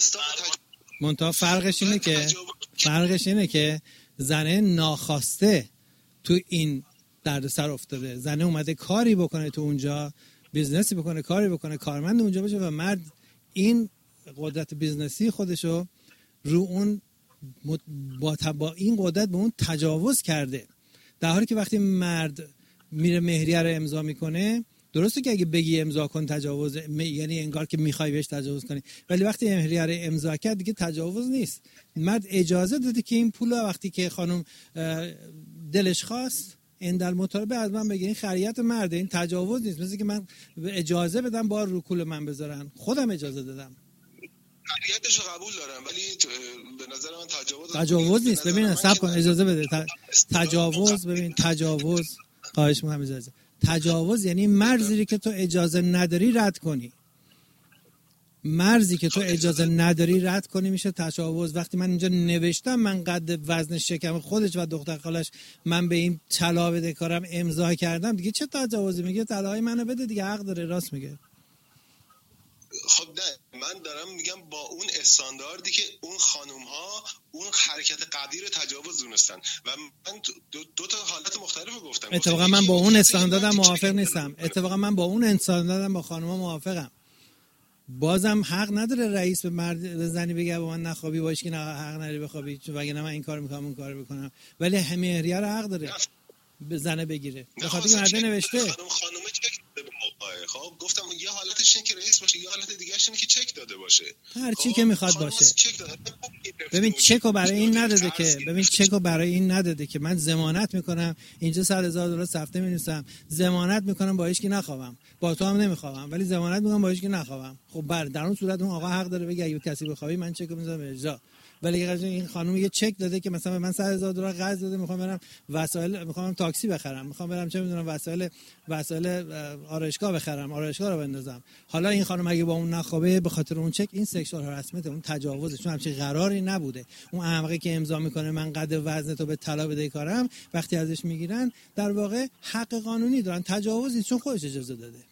منتها فرقش اینه که زنه ناخواسته تو این دردسر افتاده. زنه اومده کاری بکنه تو اونجا، بیزنسی بکنه، کاری بکنه، کارمند اونجا باشه، و مرد این قدرت بیزنسی خودشو رو اون با این قدرت به اون تجاوز کرده. در حالی که وقتی مرد میره مهریه رو امضا میکنه، درسته که اگه بگی امضا کن تجاوز، یعنی انگار که میخوای بهش تجاوز کنی، ولی وقتی مهریه رو امضا کرد دیگه تجاوز نیست. مرد اجازه داده که این پول وقتی که خانم دلش خواست اندل مطالبه از من بگه، این خریت مرده، این تجاوز نیست. مثل که من اجازه بدم بار رو کول من بذارن، خودم اجازه دادم. خریتش رو قبول دارم، ولی به نظر من تجاوز نیست. ببین صبر کن، اجازه بده. تجاوز، ببین تجاوز، خواهش می‌کنم اجازه. تجاوز یعنی مرزی که تو اجازه نداری رد کنی. مرزی که تو اجازه نداری رد کنی میشه تجاوز. وقتی من اینجا نوشتم من قد وزن شکم خودش و دختر خالش من به این طلا بده کارم امضا کردم، دیگه چه تجاوزی؟ میگه طلای منو بده دیگه، حق داره، راست میگه. خب نه، من دارم میگم با اون استانداردی که اون خانوم ها اون حرکت قبلی رو تجاوز دونستن و من دو تا حالت مختلف گفتم. اتفاقا من با اون استانداردم موافق نیستم. اتفاقا من با اون استانداردم با خانوما موافقم. بازم حق نداره رئیس به مرد زنی بگه با من نخوابی، باش که نه حق نداری بخوابی، چون وگرنه من این کارو میکنم اون کارو میکنم، ولی مهریه رو حق داره به زنه بگیره. به خاطر که مرد نوشته خانم چک داده به موقع. خب گفتم یه حالتش اینه که رئیس باشه، یه حالت دیگه اینه که چک داده باشه. هر چی که میخواد باشه. ببین چکو برای این نداده که، ببین چکو برای این نداده که من ضمانت میکنم اینجا $100,000 سفته می‌نویسم، ضمانت میکنم با هیچ کی نخوابم، با تو هم نمیخوابم، ولی ضمانت میکنم با هیچ کی نخوابم. خب در اون صورت اون آقا حق داره بگه اگه کسی بخوابی من چکو میذارم اجرا. ولی این خانم یه چک داده که مثلا من $100,000 قرض داده، میخوام برم وسایل، میخوام تاکسی بخرم، میخوام برم چه میدونم وسایل آرایشگاه بخرم، آرایشگاه رو بندازم. حالا این خانم اگه با اون نخوابه به خاطر اون چک، این سکشوال هراسمنت، اون تجاوزه، چون همچین قراری نبوده. اون احمقی که امضا میکنه من قد وزن تو به طلا بده کارم، وقتی ازش میگیرن در واقع حق قانونی دارن، تجاوز نیست چون خودش اجازه داده.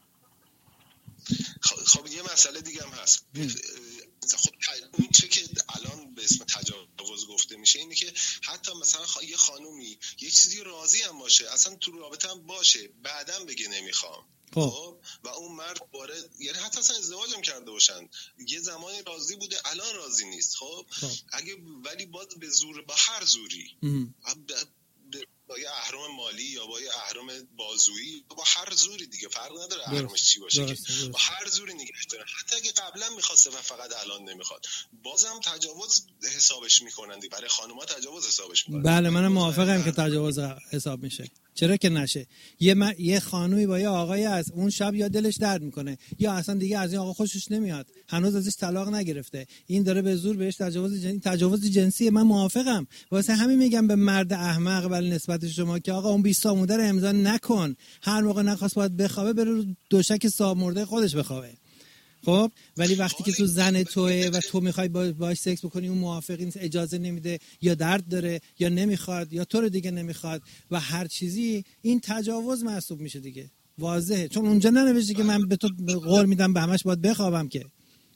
خب یه مسئله دیگه هم هست. خب اون چه که الان به اسم تجاوز گفته میشه اینه که حتی مثلا یه خانومی یه چیزی راضی هم باشه، اصلا تو رابطه هم باشه، بعدم بگه نمیخوام، خب و اون مرد وارد، یعنی حتی اصلا ازدواج هم کرده باشن، یه زمانی راضی بوده الان راضی نیست، خب اگه ولی باز به زور، با هر زوری، با یه اهرم مالی یا با یه اهرم بازویی، با هر زوری دیگه، فرق نداره اهرمش چی باشه، که با هر زوری نگهش دارن، حتی اگه قبلا میخواسته و فقط الان نمیخواد، بازم تجاوز حسابش میکنن دیگه. برای خانوما تجاوز حسابش میکنن. بله منم موافقم که تجاوز حساب میشه. چرا که نشه؟ یه خانومی با یه آقایی از اون شب یا دلش درد میکنه یا اصلا دیگه از این آقا خوشش نمیاد، هنوز ازش طلاق نگرفته، این داره به زور بهش تجاوز جنسی. من موافقم. واسه همین میگم به مرد احمق ولی نسبت شما که آقا اون 20 تا مونده رو امضا نکن، هر موقع نخواست باید بخوابه بره رو دوشک صاحب مرده خودش بخوابه. خب ولی وقتی که تو زن توئه و تو میخوای باهاش سکس بکنی، اون موافق نیست، اجازه نمیده، یا درد داره یا نمیخواد یا تو رو دیگه نمیخواد و هر چیزی، این تجاوز محسوب میشه دیگه، واضحه. چون اونجا ننوشته که من به تو قول میدم به همش باید بخوابم که.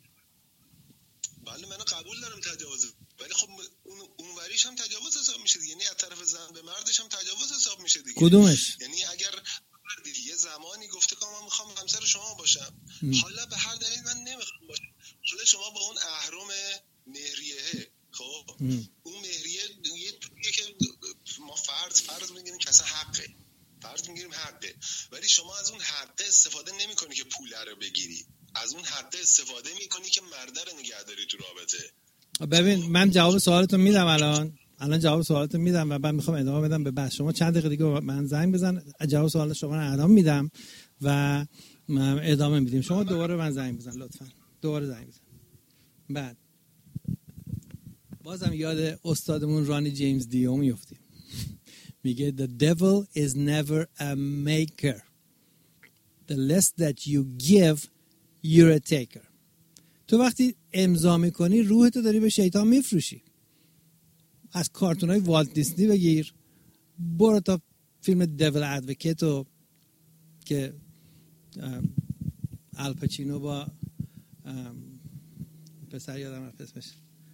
بله منو قبول دارم تجاوز، ولی خب اون وریش هم تجاوز حساب میشه دیگه، یعنی از طرف زن به مردش هم تجاوز حساب میشه دیگه. کدومش؟ یعنی اگر یه زمانی گفته که من میخوام همسر شما باشم، حالا به هر دلیل من نمیخوام باشم، حالا شما با اون اهرم مهریه، خب اون مهریه یه طوریه که ما فرض میگیریم که اصلا حقه، فرض میگیریم حقه، ولی شما از اون حقه استفاده نمیکنی که پول رو بگیری، از اون حقه استفاده میکنی که مرده رو نگهداری تو رابطه. ببین من جواب سوالتون میدم، الان جواب سوالتون میدم و بعد میخوام ادامه بدم به بحث. شما چند دقیقه دیگه من زنگ بزن، جواب سوال شما رو ادامه میدم و ادامه میدیم. شما دوباره من زنگ بزن لطفا، دوباره زنگ بزن. بعد بازم یاد استادمون رانی جیمز دیو میافتیم، میگه the devil is never a maker, the less that you give you're a taker. تو وقتی امضا میکنی روحتو داری به شیطان میفروشی. از کارتونای والت دیسنی بگیر، برو تا فیلم دیول ادوکیتو که الپاچینو با پسر یادم رفت اسمش،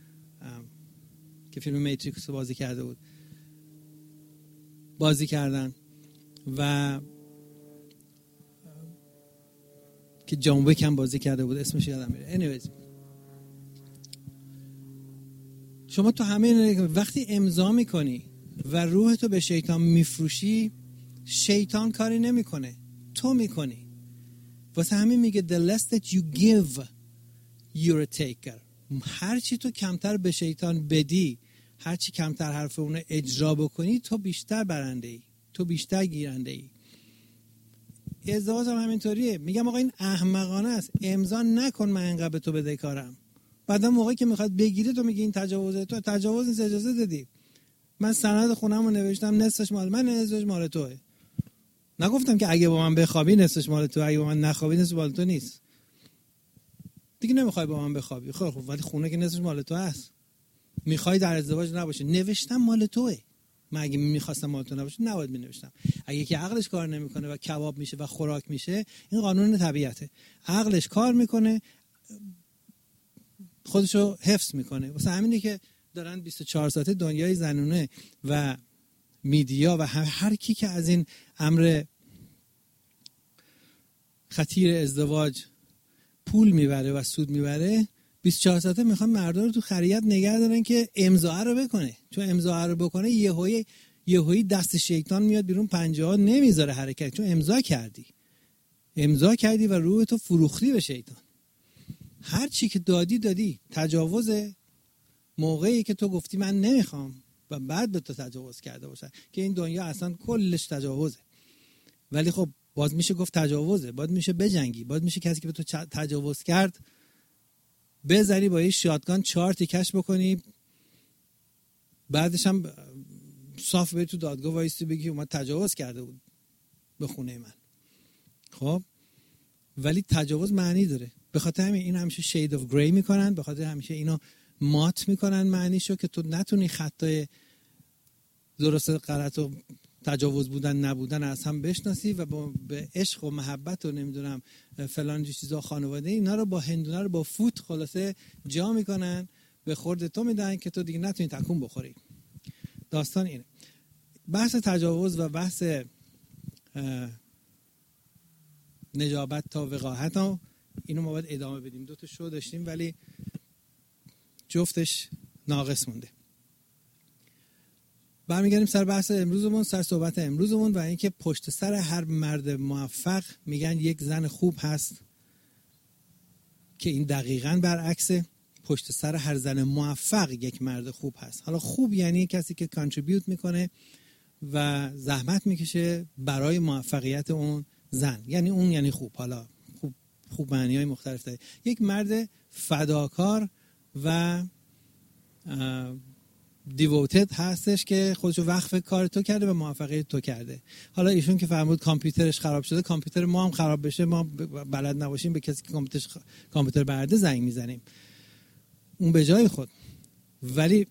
که فیلم میتریکس رو بازی کرده بود، بازی کردن و که جان ویک هم بازی کرده بود، اسمش یادم میره. anyways شما تو همه وقتی امضا میکنی و روحتو به شیطان میفروشی، شیطان کاری نمیکنه، تو میکنی. واسه همین میگه the less that you give you're a taker. هرچی تو کمتر به شیطان بدی، هرچی کمتر حرف اونو اجرا بکنی، تو بیشتر برنده ای، تو بیشتر گیرنده ای. ازدواج هم همینطوریه. میگم آقا این احمقانه است، امضا نکن من اینقدر به تو بدهکارم. بعدا موقعی که میخواد بگیری تو میگی این تجاوزه، تو تجاوز نیست، اجازه دادی. من سند خونه‌مو نوشتم نصفش مال من، نصفش مال توئه. نگفتم که اگه با من بخوابی نصفش مال تو، اگه با من نخوابی نصفش مال تو نیست. دیگه نمیخوای با من بخوابی، خب ولی خونه که نصفش مال تو هست. میخوای در ازدواج نباشه، نوشتم مال توئه. من اگه میخواستم مال تو نباشه نباید مینوشتم. اگه که عقلش کار نمیکنه و کباب میشه و خوراک میشه، این قانون طبیعته. عقلش کار میکنه، خودشو حفظ میکنه. واسه همینه که دارن 24 ساعته دنیای زنونه و میدیا و هر کی که از این امر خطیر ازدواج پول میبره و سود میبره، 24 ساعته میخوان مردم رو تو خریت نگه دارن که امضا رو بکنه. چون امضا رو بکنه یهویی دست شیطان میاد بیرون، پنجه ها نمیذاره حرکت، چون امضا کردی و روح تو فروختی به شیطان. هر چی که دادی تجاوزه. موقعی که تو گفتی من نمیخوام و بعد به تو تجاوز کرده باشه، که این دنیا اصلا کلش تجاوزه. ولی خب باز میشه گفت تجاوزه، باید میشه بجنگی، باید میشه کسی که به تو تجاوز کرد بزنی با یه شاتگان 4 تیکش بکنی، بعدش هم صاف بری تو دادگاه وایسی بگی اومد تجاوز کرده بود به خونه من. خب ولی تجاوز معنی داره. به خاطر همین اینو همیشه شید اف گری میکنن، به خاطر همیشه اینو مات میکنن معنیشو، که تو نتونی خطای درست غلط و تجاوز بودن نبودن از هم بشناسی و به عشق و محبت و نمیدونم فلان چیزا خانواده اینا رو با هندونه رو با فوت خلاصه جا میکنن، به خورد تو میدن که تو دیگه نتونی تکون بخوری. داستان اینه. بحث تجاوز و بحث نجابت تا وقاحت ها، اینو ما باید ادامه بدیم. 2 تا شو داشتیم ولی جفتش ناقص مونده. برمیگردیم سر بحث امروزمون، سر صحبت امروزمون، و اینکه پشت سر هر مرد موفق میگن یک زن خوب هست، که این دقیقاً برعکسه. پشت سر هر زن موفق یک مرد خوب هست. حالا خوب یعنی کسی که کانتریبیوت میکنه و زحمت میکشه برای موفقیت اون زن، یعنی اون یعنی خوب. حالا خوب معنی‌های مختلف داره. یک مرد فداکار و دیووتد هستش که خودشو وقف کار تو کرده و موفقیت تو کرده. حالا ایشون که فرمود کامپیوترش خراب شده، کامپیوتر ما هم خراب بشه، ما بلد نباشیم به کسی که کامپیوتر برده زنگ میزنیم، اون به جای خود. ولی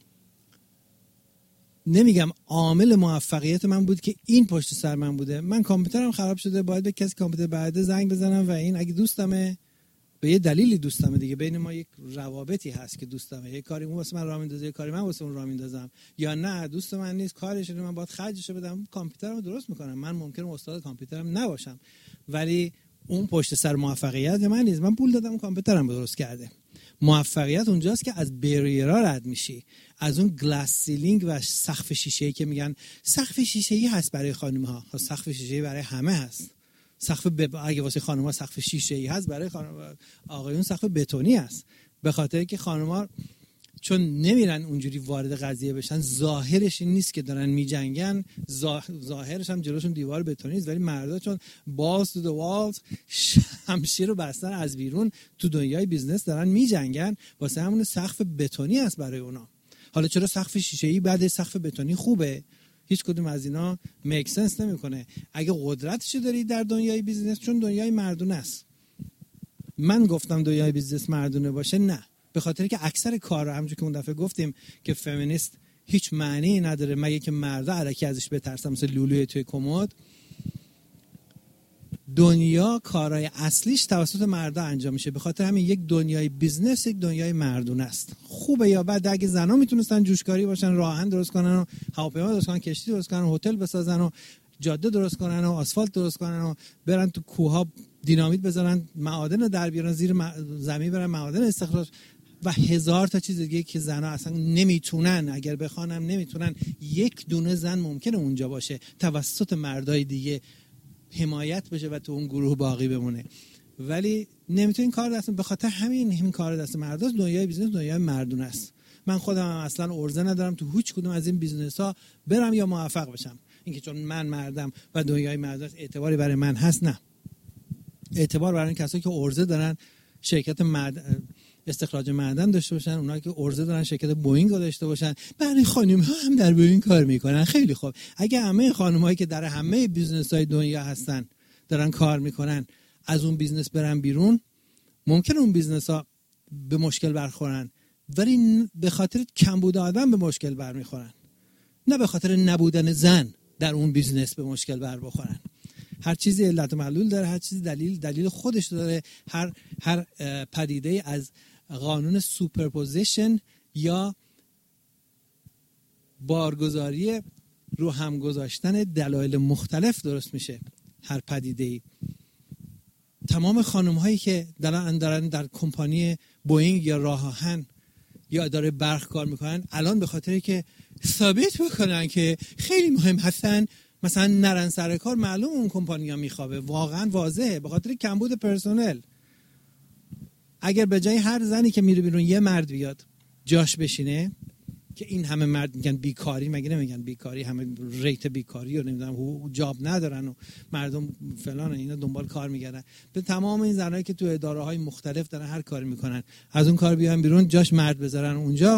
نمیگم عامل موفقیت من بود که این پشت سر من بوده. من کامپیوترم خراب شده، باید به کسی کامپیوتر برده زنگ بزنم و این اگه دوستمه، به یه دلیلی دوستمه دیگه، بین ما یک روابطی هست که دوستمه، یه کاری اون واسه من راه میندازه، یه کاری من واسه اون راه میندازم، یا نه دوست من نیست، کارش من باید خرجش بدم، کامپیوترمو درست میکنم. من ممکنه استاد کامپیوترم نباشم ولی اون پشت سر موفقیت من نیست. من پول دادم کامپیوترم درست کرده. موفقیت اونجاست که از بریرها رد میشی، از اون گلاس سیلینگ و سقف شیشه‌ای که میگن سقف شیشه‌ای هست برای خانم‌ها، سقف شیشه‌ای برای همه هست. اگه واسه خانم‌ها سقف شیشه‌ای هست، برای آقایون سقف بتونی هست. به خاطر که خانم‌ها چون نمیرن اونجوری وارد قضیه بشن، ظاهرش این نیست که دارن میجنگن، ظاهرش هم جلوشون دیوار بتونی است، ولی مردا چون balls to the walls، شمشیر رو بستن از بیرون، تو دنیای بیزنس دارن میجنگن، واسه همون سقف بتونی است برای اونا. حالا چرا سقف شیشه‌ای بعد سقف بتونی خوبه؟ هیچ کدوم از اینا میک سنس نمیکنه. اگه قدرتش داری در دنیای بیزنس، چون دنیای مردونه است. من گفتم دنیای بیزنس مردونه باشه؟ نه، به خاطر که اکثر کارا همونجوری که اون دفعه گفتیم که فمینیست هیچ معنی نداره مگه که مردا الکی ازش بترسن، مثل لولوی توی کمد. دنیا کارهای اصلیش توسط مردا انجام میشه. به خاطر همین یک دنیای بیزنس یک دنیای مردونه است. خوبه یا بد اگه زنا میتونستن جوشکاری باشن، راه آهن درست کنن و هواپیما درست کنن، کشتی درست کنن، هتل بسازن و جاده درست کنن و آسفالت درست کنن و برن تو کوه‌ها دینامیت بذارن، معادن رو در بیارن، زیر زمین برن معادن استخراج و هزار تا چیز دیگه که زنا اصلا نمیتونن، اگر بخوانم نمیتونن. یک دونه زن ممکنه اونجا باشه توسط مردای دیگه حمایت بشه و تو اون گروه باقی بمونه، ولی نمیتونه این کار دست. به خاطر همین کار دست مرداست. دنیای بیزنس دنیای مردونه است. من خودم هم اصلا عرضه ندارم تو هیچ کدوم از این بیزنس ها برم یا موفق بشم. اینکه چون من مردم و دنیای مرداست اعتباری برای من هست، نه. اعتبار برای این کسایی که عرضه دارن شرکت استخراج معدن داشته باشن، اونایی که عرضه دارن شرکت بوئینگ رو داشته باشن. برای خانم ها هم در بوئینگ کار میکنن. خیلی خوب. اگه همه خانم‌هایی که در همه بیزنس‌های دنیا هستن دارن کار میکنن از اون بیزنس برن بیرون، ممکنه اون بیزنس‌ها به مشکل برخورن، ولی به خاطر کمبود آدم به مشکل برمیخورن، نه به خاطر نبودن زن در اون بیزنس به مشکل بر بخورن. هر چیزی علت و معلول داره، هر چیزی دلیل خودش داره. هر پدیده از قانون سوپرپوزیشن یا بارگذاری رو هم گذاشتن دلایل مختلف درست میشه. هر پدیده‌ای، تمام خانم هایی که دارن در کمپانی بوئینگ یا راه آهن یا اداره برق کار میکنن، الان به خاطری که ثابت بکنن که خیلی مهم هستن مثلا نرن سر کار، معلوم اون کمپانیا میخوابه. واقعا واضحه، به خاطر کمبود پرسنل. اگر به جای هر زنی که میره بیرون یه مرد بیاد جاش بشینه، که این همه مرد میگن بیکاری، مگه نمیگن بیکاری؟ همه ریت بیکاری رو نمیدونم جاب ندارن و مردم فلان اینا دنبال کار میگردن. به تمام این زنایی که تو اداره های مختلف دارن هر کاری میکنن، از اون کار بیان بیرون جاش مرد بذارن اونجا،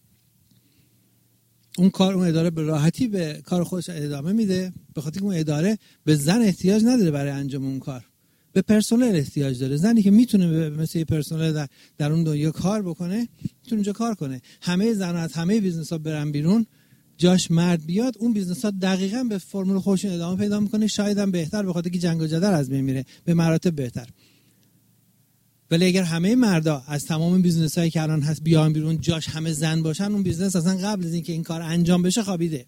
اون اداره به راحتی به کار خودش ادامه میده، به خاطر که اون اداره به زن احتیاج نداره برای انجام اون کار، به پرسنل احتیاج داره. زنی که میتونه مثل پرسنل در اون دنیا کار بکنه، میتونه اونجا کار کنه. همه زن‌ها از همه بیزنس‌ها برن بیرون، جاش مرد بیاد، اون بیزنس‌ها دقیقاً به فرمول خودشون ادامه پیدا میکنه، شاید هم بهتر، به خاطر که جنگ و جدل از بین میره، به مراتب بهتر. ولی اگر همه مردا از تمام بیزنس‌هایی که الان هست بیان بیرون، جاش همه زن باشن، اون بیزنس اصلا قبل از اینکه این کار انجام بشه خوابیده.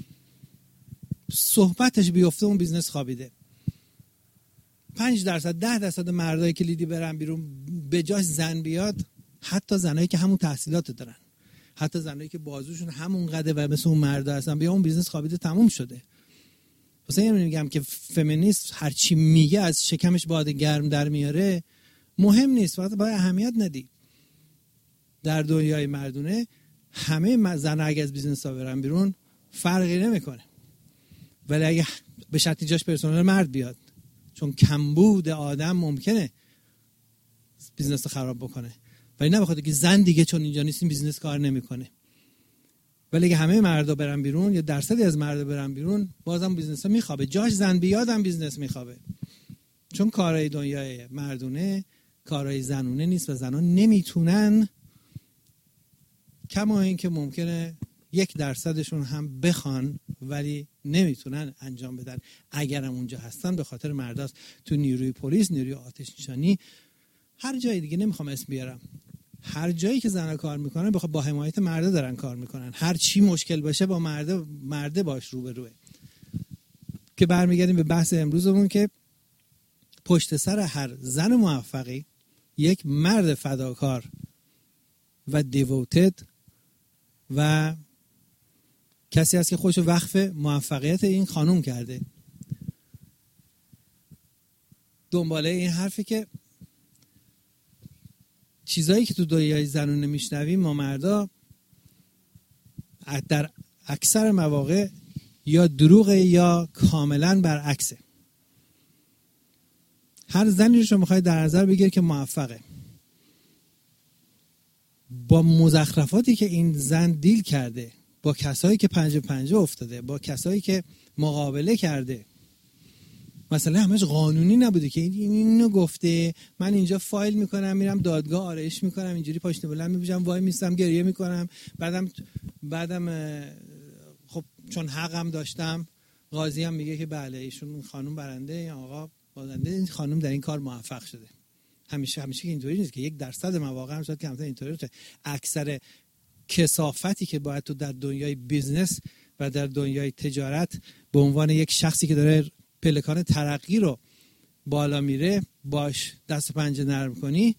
صحبتش بیفته اون بیزنس خوابیده. 5% 10% مردای کلیدی برن بیرون، به جاش زن بیاد، حتی زنایی که همون تحصیلات دارن، حتی زنایی که بازوشون همون قده و مثل اون مردا هستن، بیا اون بیزنس خوابیده، تموم شده. واسه همین میگم که فمینیست هر چی میگه از شکمش باد گرم در میاره مهم نیست، فقط باید اهمیت ندی. در دنیای مردونه همه زن‌ها اگه از بیزنس ها برن بیرون فرقی نمیکنه، ولی اگه به شرطی جاش پرسنل مرد بیاد، چون کمبود آدم ممکنه بیزنس رو خراب بکنه، ولی نه بخاطر که زن دیگه چون اینجا نیست این بیزنس کار نمیکنه. ولی اگه همه مردا برن بیرون یا درصدی از مردا برن بیرون، بازم بیزنس میخوابه. جاش زن بیاد هم بیزنس میخوابه، چون کارهای دنیای مردونه کارهای زنونه نیست و زنان نمیتونن، کما این که ممکنه 1% هم بخوان ولی نمیتونن انجام بدن. اگرم اونجا هستن به خاطر مرداست. تو نیروی پلیس، نیروی آتش نشانی، هر جای دیگه نمیخوام اسم بیارم، هر جایی که زنها کار میکنن با حمایت مردا دارن کار میکنن. هر چی مشکل باشه با مرده باش روبروه. که برمیگردیم به بحث امروزمون که پشت سر هر زن موفقی یک مرد فداکار و دیووتد و کسی هست که خودشو وقف موفقیت این خانوم کرده. دنباله این حرفی که چیزایی که تو دنیای زنونه میشنویم ما مردا در اکثر مواقع یا دروغه یا کاملا برعکسه. هر زنی رو شما میخواید در نظر بگیر که موفقه، با مزخرفاتی که این زن دیل کرده، با کسایی که 5-5 افتاده، با کسایی که مقابله کرده، مثلا همش قانونی نبوده که اینو گفته من اینجا فایل میکنم میرم دادگاه آرایش میکنم، اینجوری پاشنه بلند میپوشم وای میستم گریه میکنم، بعدم خب چون حقم داشتم قاضی هم میگه که بله ایشون خانم برنده، این آقا بازنده این خانم در این کار موفق شده. همیشه که اینطوری نیست که 1% مواقع هم شاید که همتا اینطوری باشه. اکثر کثافتی که باید تو در دنیای بیزنس و در دنیای تجارت به عنوان یک شخصی که داره پلکان ترقی رو بالا میره باش دست و پنجه نرم کنی،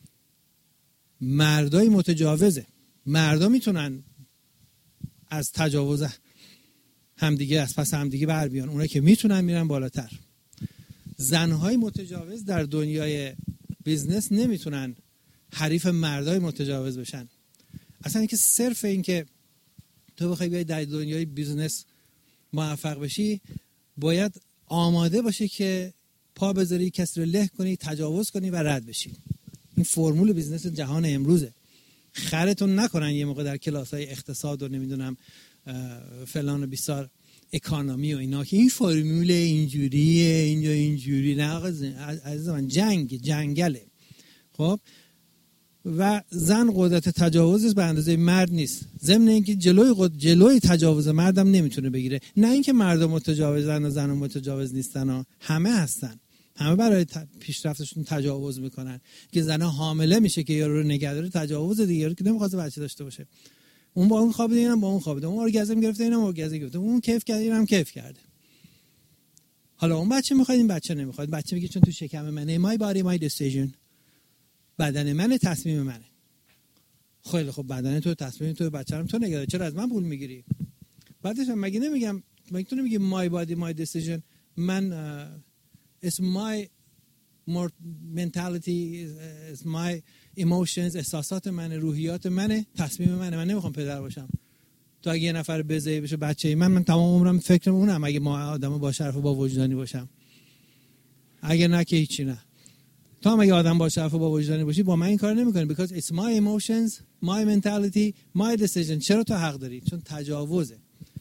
مردای متجاوزه. مردا میتونن از تجاوز همدیگه از پس همدیگه بر بیان، اونایی که میتونن میرن بالاتر. زنهای متجاوز در دنیای بیزنس نمیتونن حریف مردای متجاوز بشن. اصلا اینکه صرف این که تو بخوای بیای در دنیای بیزنس موفق بشی باید آماده باشی که پا بذاری، کسی رو له کنی، تجاوز کنی و رد بشی. این فرمول بیزنس جهان امروزه. خرتون نکنن یه موقع در کلاس‌های اقتصاد و نمیدونم فلان و بیسار اکانومی و اینا که این فرمول اینجوریه اینجا اینجوری. نه آقا عزیز من، جنگله. خب و زن قدرت تجاوز به اندازه مرد نیست. ضمن اینکه جلوی تجاوز مردم نمیتونه بگیره. نه اینکه مردم متجاوزن و زنان متجاوز نیستن ها. همه هستن. همه برای پیشرفتشون تجاوز میکنن. که زنه حامله میشه که یارو رو نگهداره، تجاوز دیگه، یارو که نمیخواد بچه داشته باشه. اون با اون خوابیده، اینم با اون خوابیده، اون ارگازم گرفته، اینم ارگازم گرفته، اون کیف کرده، اینم کیف کرده. حالا اون بچه میخواد، این بچه نمیخواد. بچه میگه چون تو شکم منه، my body my decision. بدن منه، تصمیم منه. خیلی خب بدن تو، تصمیم تو، بچه‌رم تو نگهدار، چرا از من پول میگیری؟ بعدش مگه نمیگم، مگه تو نمیگی my body my decision؟ من it's my mentality, it's my emotions، احساسات منه، روحیات منه، تصمیم منه. من نمیخوام پدر باشم. تو اگه یه نفر بزایی بشه بچه‌ای من تمام عمرم فکرم اونم، اگه ما آدم با شرف و با وجدانی باشم. اگه نه که هیچی نه. تو هم اگه آدم با شرف و با وجدانی باشی با من این کار نمی‌کنی. because it's my emotions, my mentality, my decision. چرا تو حق داری؟ چون تجاوزه.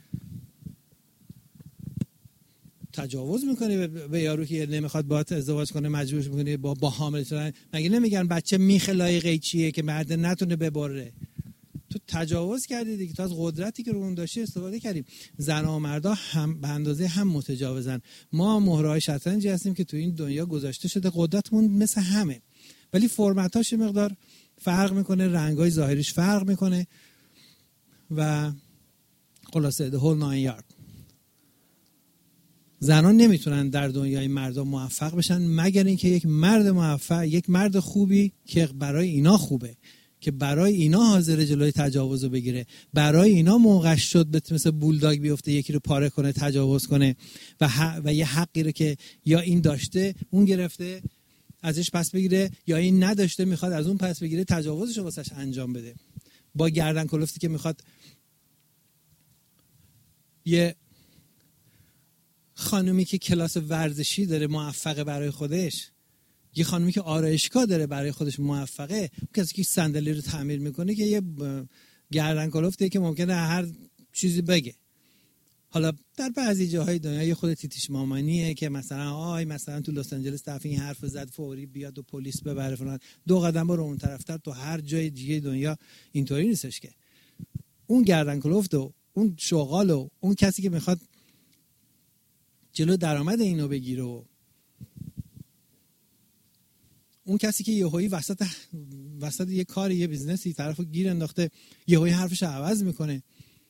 تجاوز میکنی به یارو که نمیخواد باهات ازدواج کنه، مجبورش میکنی با حامل شدن. مگه نمیگن بچه میخ لایقه چیه که مرد نتونه ببره؟ تو تجاوز کردی دیگه. تو از قدرتی که رو اون داشتی استفاده کردیم. زن و مردا هم به اندازه هم متجاوزن. ما مهرهای شطرنجی هستیم که تو این دنیا گذاشته شده، قدرتمون مثل همه، ولی فرمتاش مقدار فرق میکنه، رنگای ظاهریش فرق میکنه و خلاصه the whole nine yards. زنان نمیتونن در دنیای مردم موفق بشن مگر اینکه یک مرد موفق، یک مرد خوبی که برای اینا خوبه، که برای اینا حاضر جلوی تجاوز رو بگیره، برای اینا موقعش شد مثل بولداگ بیفته یکی رو پاره کنه، تجاوز کنه و یه حقی رو که یا این داشته اون گرفته ازش پس بگیره، یا این نداشته میخواد از اون پس بگیره، تجاوزش رو واسش انجام بده. با گردن کلفتی که میخواد یه خانومی که کلاس ورزشی داره موفقه برای خودش، یه خانومی که آرایشگاه داره برای خودش موفقه، کسی که صندلی رو تعمیر میکنه که یه گردن کلفته که ممکنه هر چیزی بگه. حالا در بعضی جاهای دنیا یه خود تیتیش مامانیه که مثلا تو لس آنجلس طرف این حرف زد فوری بیاد و پلیس ببره فلان، 2 قدم برو اون طرفتر. تو هر جای دیگه دنیا اینطوری نیستش که اون گردن کلفت و اون شغال و اون کسی که میخواد جلو درآمد اینو بگیره و اون کسی که یهویی وسط یه کاری، یه بیزنسی طرفو گیر انداخته، یهویی حرفش عوض میکنه،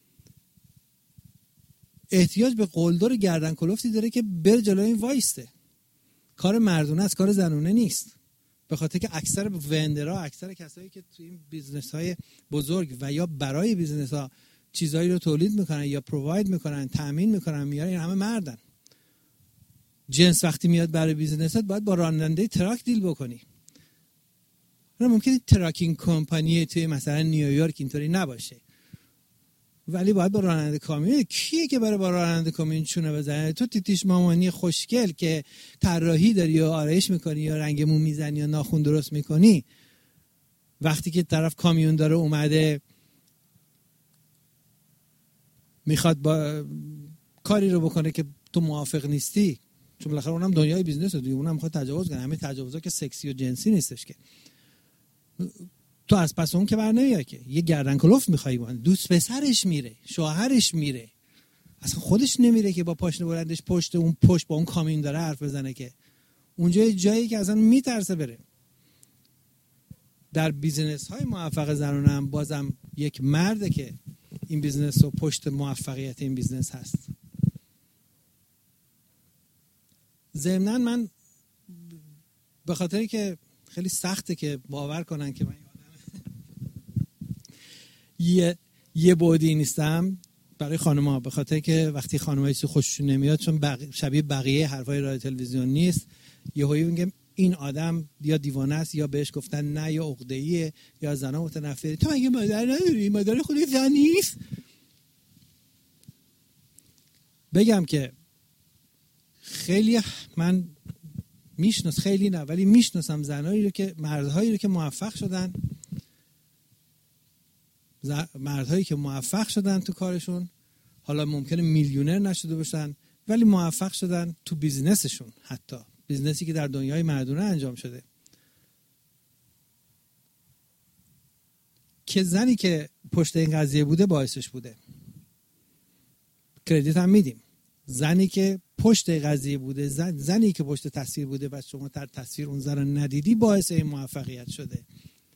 احتیاج به قلدر گردن کلفتی داره که بره جلوی این وایسته. کار مردونه است، کار زنونه نیست. به خاطر که اکثر وندرها، اکثر کسایی که توی این بیزنس‌های بزرگ و یا برای بیزنس‌ها چیزایی رو تولید میکنن یا پروواید میکنن، تامین میکنن، میارن، همه مردن. جنس وقتی میاد برای بیزنست باید با راننده تراک دیل بکنی. ممکنه تراکینگ کمپانی توی مثلا نیویورک اینطوری نباشه، ولی باید با راننده کامیون. کیه که برای با راننده کامیون چونه بزنه؟ تو تیتیش مامانی خوشگل که طراحی داری یا آرایش میکنی یا رنگ مو میزنی یا ناخن درست میکنی، وقتی که طرف کامیون داره اومده میخواد با کاری رو بکنه که تو موافق نیستی، چون بالاخره اونم دنیای بیزنسه دیگه، اونم میخواد تجاوز کنه. همه تجاوزا که سکسی و جنسی نیستش که تو از پس اون که بر نمیای که یه گردن کلفت میخوای بون، دوست پسرش میره، شوهرش میره، اصلا خودش نمیره که با پاشنه بلندش پشت با اون کامیون داره حرف بزنه که اونجا یه جایی که اصلا میترسه بره. در بیزینس های موفق زنانه هم بازم یک مرده که این بیزنس و پشت موفقیت این بیزنس هست. ضمناً من به خاطری که خیلی سخته که باور کنن که من یه بعدی نیستم برای خانم‌ها، به خاطر که وقتی خانم‌ها چیزی خوششون نمیاد چون شبیه بقیه حرفای رادیو تلویزیون نیست، یهویی میگم این آدم یا دیوانه است یا بهش گفتن نه یا عقده‌ایه یا زنا متنفره. تو اگه مادر نداری، مادر خودت زن نیست. بگم که خیلی من خیلی نه ولی میشناسم زنایی رو که مردهایی رو که موفق شدن، مردهایی که موفق شدن تو کارشون، حالا ممکنه میلیونر نشده باشن ولی موفق شدن تو بیزنسشون، حتی بیزنسی که در دنیای مردونه انجام شده، که زنی که پشت این قضیه بوده باعثش بوده. کردیت هم میدیم. زنی که پشت قضیه بوده، زنی که پشت تصویر بوده و شما در تصویر اون زن رو ندیدی، باعث این موفقیت شده.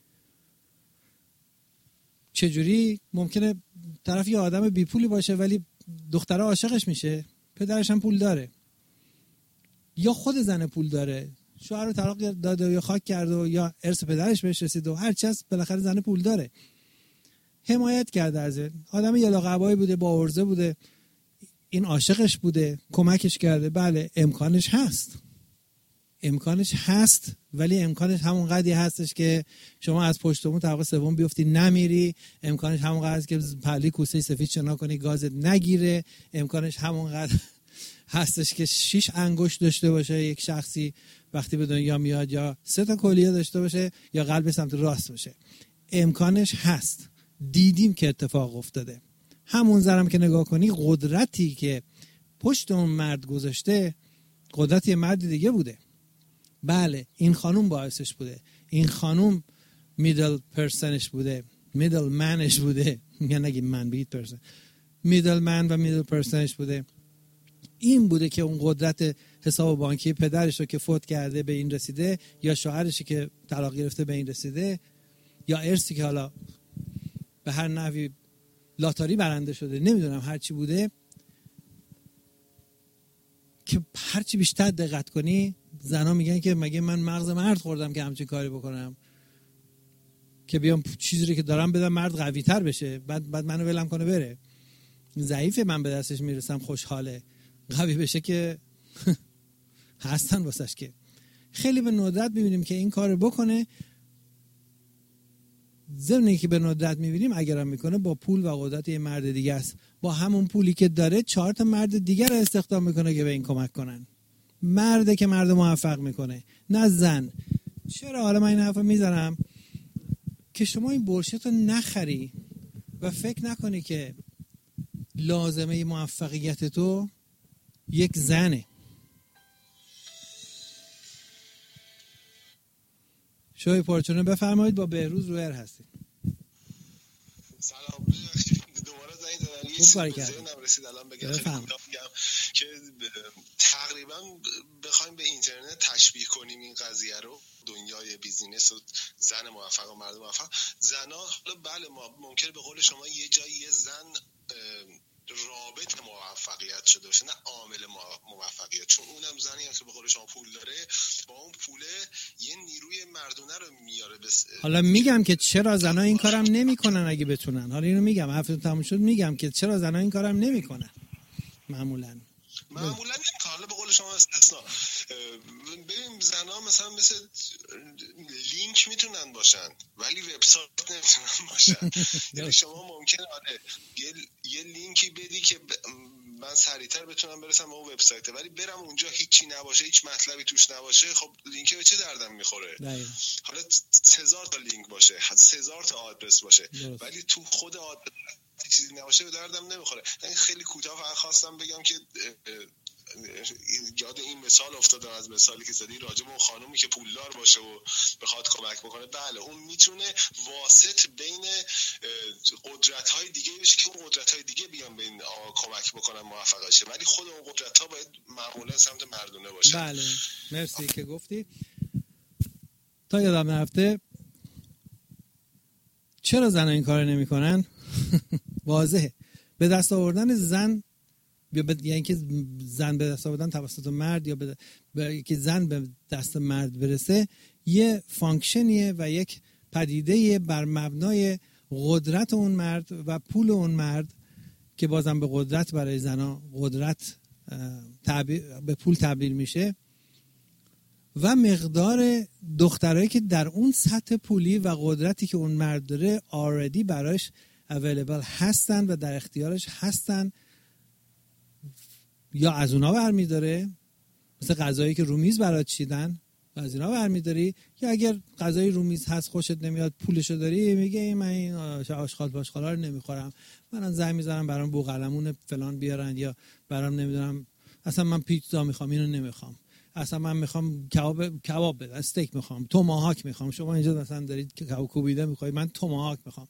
چجوری ممکنه طرف یه آدم بی پولی باشه ولی دختره عاشقش میشه، پدرش هم پول داره، یا خود زن پول داره، شوهر رو طلاق داده یا خاک کرده و یا ارث پدرش بهش رسیده و هر چی هست، بالاخره زن پول داره، حمایت کرده از این آدم، یه قبایی بوده، با عرضه بوده، این عاشقش بوده، کمکش کرده. بله امکانش هست ولی امکانش همون قدری هستش که شما از پشتمون طبقه سوم بیفتی نمیری، امکانش همون قدر هست که پلی کوسه سفید شنا کنی گازت نگیره، امکانش همون قدر هستش که 6 انگشت داشته باشه یک شخصی وقتی به دنیا میاد، یا 3 تا کلیه داشته باشه، یا قلب سمت راست باشه. امکانش هست، دیدیم که اتفاق افتاده. همون زنم که نگاه کنی، قدرتی که پشت اون مرد گذاشته قدرت یه مرد دیگه بوده. بله این خانوم باعثش بوده، این خانوم میدل پرسنش بوده، میدل منش بوده، یا نگی من بید پرسن، میدل من و میدل پرسنش بوده. این بوده که اون قدرت حساب بانکی پدرش رو که فوت کرده به این رسیده، یا شوهرش که طلاق گرفته به این رسیده، یا ارثی که حالا به هر نحوی لاتاری برنده شده، نمیدونم هر چی بوده، که هر چی بیشتر دقت کنی زنا میگن که مگه من مغز مرد خوردم که همچین کاری بکنم، که بیام چیزی رو که دارم بدم مرد قوی تر بشه، بعد منو ولم کنه بره. ضعیفه من به دستش میرسم خوشحاله، قوی بشه که هستن واسش. که خیلی به ندرت میبینیم که این کار بکنه. ضمنی که به ندرت میبینیم اگرم میکنه با پول و قدرت یه مرد دیگه است، با همون پولی که داره 4 تا مرد دیگه رو استخدام میکنه که به این کمک کنن. مرده که مرد موفق میکنه، نه زن. چرا حالا من این حرفو میزنم که شما این بولشت رو نخری و فکر نکنی که لازمه موفقیت تو یک زنه. شوی پرچونه بفرمایید، با بهروز رویر هستید. سلام، دوباره زنگ زدن. یه چیزی به ذهنم رسید الان بگم که تقریبا بخوایم به اینترنت تشبیه کنیم این قضیه رو، دنیای بیزینس و زن موفق و مرد موفق. زنا حالا بله ما ممکنه به قول شما یه جایی یه زن رابط موفقیت شده باشه، نه عامل موفقیت، چون اونم زنی هم که به قول شما پول داره، با اون پوله یه نیروی مردونه رو میاره. حالا میگم که چرا زنا این کارم نمیکنن اگه بتونن. حالا اینو میگم، حرفتون تموم شد، میگم که چرا زنا این کارم نمیکنن. معمولا حالا به قول شما استثنا. ببین زنا مثلا مثل لینک میتونن باشن ولی وبسایت نمیتونن باشن. یعنی شما ممکنه یه لینکی بدی که من سریعتر بتونم برسم به اون وبسایت، ولی برم اونجا هیچی نباشه، هیچ مطلبی توش نباشه، خب لینک به چه دردم میخوره؟ حالا 1000 تا لینک باشه، 1000 تا آدرس باشه، ولی تو خود آدرس چیزی نباشه به دردم نمیخوره. یعنی خیلی کوتاه فقط خواستم بگم که یاد این مثال افتادم، از مثالی که زدی راجع به اون خانومی که پولدار باشه و بخواد کمک بکنه. بله اون میتونه واسط بین قدرت‌های دیگه بشه که اون قدرت‌های دیگه بیان به این کمک بکنن موفق شه، ولی خود اون قدرت‌ها باید معمولا سمت مردونه باشه. بله مرسی که گفتی. تا یادم نرفته چرا زن‌ها این کار نمی‌کنن؟ واضحه. به دست آوردن زن یعنی که زن به دست آوردن توسط مرد یا که زن به دست مرد برسه یه فانکشنیه و یک پدیده بر مبنای قدرت اون مرد و پول اون مرد که بازم به قدرت برای زنها قدرت به پول تبدیل میشه و مقدار دخترایی که در اون سطح پولی و قدرتی که اون مرد داره already براش available هستن و در اختیارش هستن یا از اونا برمیداره، مثل غذایی که رو میز برات چیدن از اینا برمیداری، یا اگر غذای رو میز هست خوشت نمیاد پولشو داری میگه من این آشغال پاشغالا رو نمیخورم، من زنگ میذارم برام بوقلمون فلان بیارن، یا برام نمیدونم اصلا من پیتزا میخوام اینو نمیخوام، اصلا من میخوام کباب بدن، استیک میخوام، توماهاک میخوام، شما اینجا مثلا دارید کباب کوبیده میخوای من توماهاک میخوام،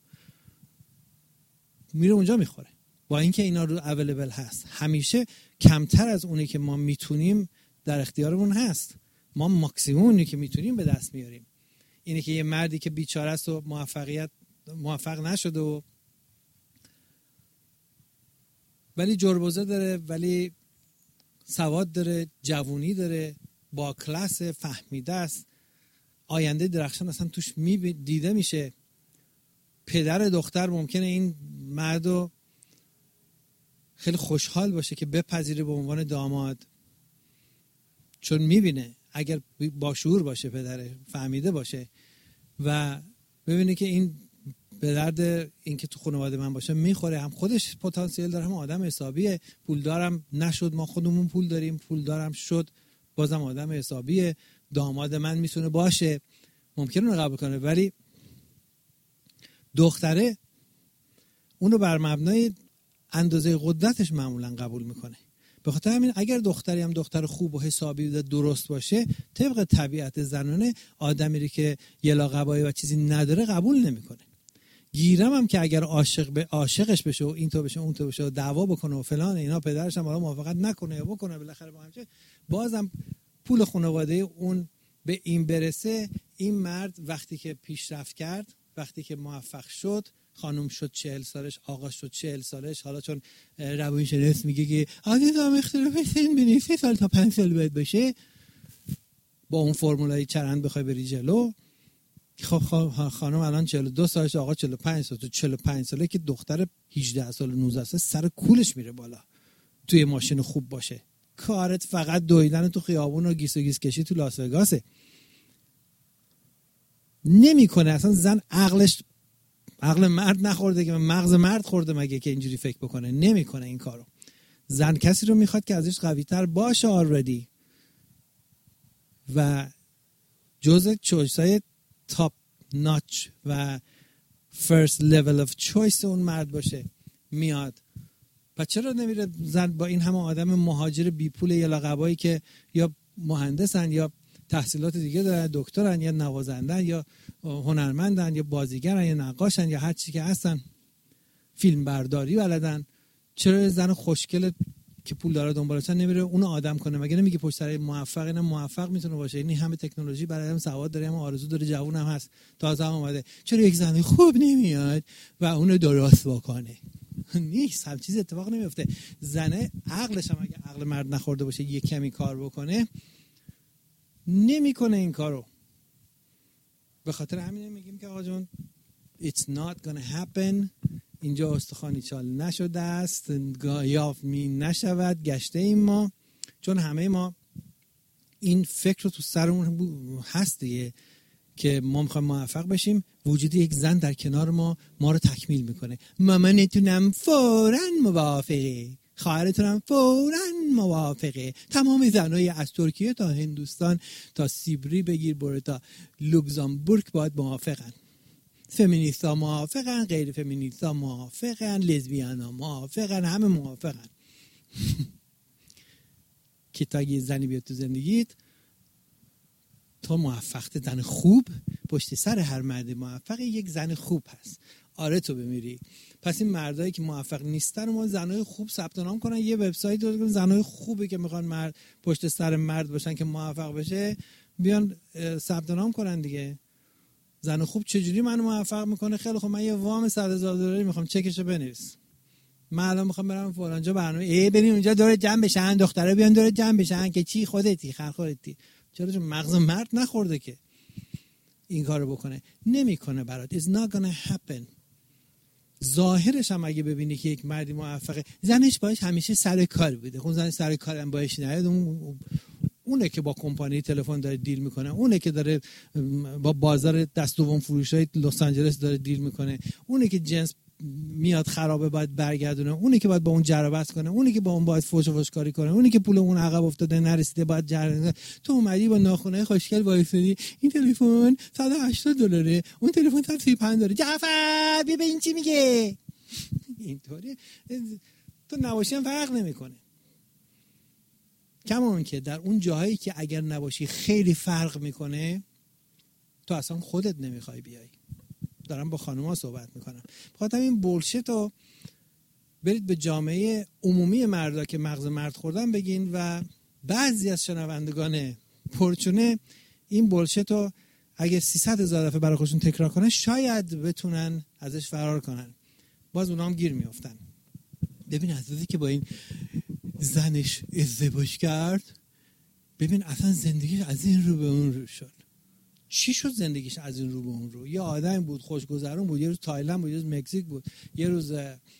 میره اونجا میخوره. با اینکه اینا رو اویلیبل هست، همیشه کمتر از اونی که ما میتونیم در اختیارمون هست، ما ماکسیمومی که میتونیم به دست میاریم. اینه که یه مردی که بیچاره است و موفق نشده و ولی جربوزه داره، ولی سواد داره، جوونی داره، با کلاس، فهمیده است، آینده درخشان اصلا توش دیده میشه. پدر دختر ممکنه این مردو خیلی خوشحال باشه که بپذیره به عنوان داماد، چون میبینه اگر با شعور باشه، پدر فهمیده باشه و ببینه که این به درد این که تو خانواده من باشه میخوره، هم خودش پتانسیل داره، هم آدم حسابیه، پولدارم نشد ما خودمون پول داریم، پولدارم شد بازم آدم حسابیه، داماد من میتونه باشه، ممکنه اونو قبول کنه، ولی دختره اونو بر مبنای اندازه قدرتش معمولا قبول میکنه. به خاطر همین اگر دختری هم دختر خوب و حسابی و درست باشه، طبق طبیعت زنانه آدمی که یلاقبایی و چیزی نداره قبول نمیکنه. گیرم هم که اگر عاشقش بشه و این تو بشه اون تو بشه و دعوا بکنه و فلان اینا، پدرش هم حالا موافقت نکنه یا بکنه، بالاخره با همچه بازم پول خانواده اون به این برسه، این مرد وقتی که پیشرفت کرد، وقتی که موفق شد، خانم شد 40 سالش، آقا شد 40 سالش، حالا چون روانشناس میگه که عادتام اختلاف سن بین 3 سال تا 5 سال باید بشه، با اون فرمولای چرند بخوای بری جلو، خب خانم الان 42 سالش، آقا 45 سال، تو 45 ساله که دختر 18 سال 19 سال سر کولش میره بالا، توی ماشین خوب باشه، کارت فقط دویدن تو خیابون و گیس و گیس کشی تو لاس وگاسه. نمیکنه اصلا. زن عقل مرد نخورده که مغز مرد خورده مگه که اینجوری فکر بکنه؟ نمیکنه این کارو. زن کسی رو میخواد که ازش قوی تر باشه آلردی و جزء چویسای تاپ ناچ و فرست لیول اف چویس اون مرد باشه. میاد پس چرا نمیره زن با این همه آدم مهاجر بی پول یلاقبایی که یا مهندسن یا تحصیلات دیگه دارن، دکترن یا نوازندن یا هنرمندن یا بازیگرن یا نقاشن یا هر چی که هستن، فیلم برداری بلدن، چرا زن خوشگل که پول داره دنبالشن نمیره اونو آدم کنه؟ مگه نمیگه پشت سر موفق اینم موفق میتونه باشه؟ این همه تکنولوژی برای هم سواد داره، هم آرزو داره، جوون هم هست، تازه هم اومده، چرا یک زن خوب نمیاد و اونو درست بکنه؟ نیست، هم چیز اتفاق نمیفته. زنه عقلش هم اگه عقل مرد نخورده باشه یک کمی کار بکنه، نمیکنه این کارو. به خاطر همین میگیم که آقا جون it's not gonna happen، اینجا استخوانی چال نشده است، یافت می نشود، گشته ایم ما، چون همه ما این فکر رو تو سرمون هست دیگه که ما میخوایم موفق بشیم، وجود یک زن در کنار ما رو تکمیل میکنه. مامانتونم فوراً موافقه، خواهرتونم فوراً موافقه، تمام زنای از ترکیه تا هندوستان تا سیبری بگیر برو تا لوکزامبورگ باید موافقن. فمینیستا موافقن، غیر فمینیستا موافقن، لزبیانا موافقن، همه موافقن. که تا یه زنی بیاد تو زندگیت، تو موفقت، زن خوب پشت سر هر مرد موفق یک زن خوب هست. آره تو بمیری. پس این مردایی که موفق نیستن ما زنای خوب ثبت نام کنن، یه وبسایت درست کنن زنای خوبی که میخوان مرد پشت سر مرد باشن که موفق بشه بیان ثبت نام کنن دیگه. زن خوب چجوری منو موفق میکنه؟ خیلی خب من یه وام $100,000 میخوام، چکشو بنویس. من الان میخوام برم فلان جا برنامه بریم اونجا دور جمع بشن، دخترا بیان دور جمع بشن که چی خودتی خر خودتی. چرا؟ چون مغز مرد نخورده که این کارو بکنه. نمیکنه برات. It's not gonna happen. ظاهرش هم اگه ببینی که یک مردی موفقه، زنش باش همیشه سر کار بوده. خب زن سر کار هم باش نیاد، اونه که با کمپانی تلفن داره دیل میکنه، اونه که داره با بازار دست دوم فروشای لس آنجلس داره دیل میکنه، اونه که جنس میاد خرابه باید برگردونه، اونه که باید با اون جربست کنه، اونه که با اون باید فوش کاری کنه، اونه که پول اون عقب افتاده نرسیده باید جربست. تو اومدی با ناخنای خوشگل وایسادی، این تلفن $180، اون تلفن $135. جعفر بیا این چی میگه؟ اینطوری تو نباشی هم فرق نمیکنه. کما اون که در اون جاهایی که اگر نباشی خیلی فرق میکنه، تو اصلا خودت نمیخوای بیای. دارم با خانوما صحبت میکنم. بخاطر این بولشت رو برید به جامعه عمومی مردا که مغز مرد خوردن بگین و بعضی از شنوندگان پرچونه این بولشت رو اگه 300,000 دفعه برای خودشون تکرار کنن شاید بتونن ازش فرار کنن. باز اونا هم گیر میافتن. ببین عزیزی که با این زنش ازدواج کرد، ببین اصلا زندگیش از این رو به اون رو شد. چی شد زندگیش از این رو به اون رو؟ یه آدم بود خوشگذرون بود، یه روز تایلند بود، یه روز مکزیک بود، یه روز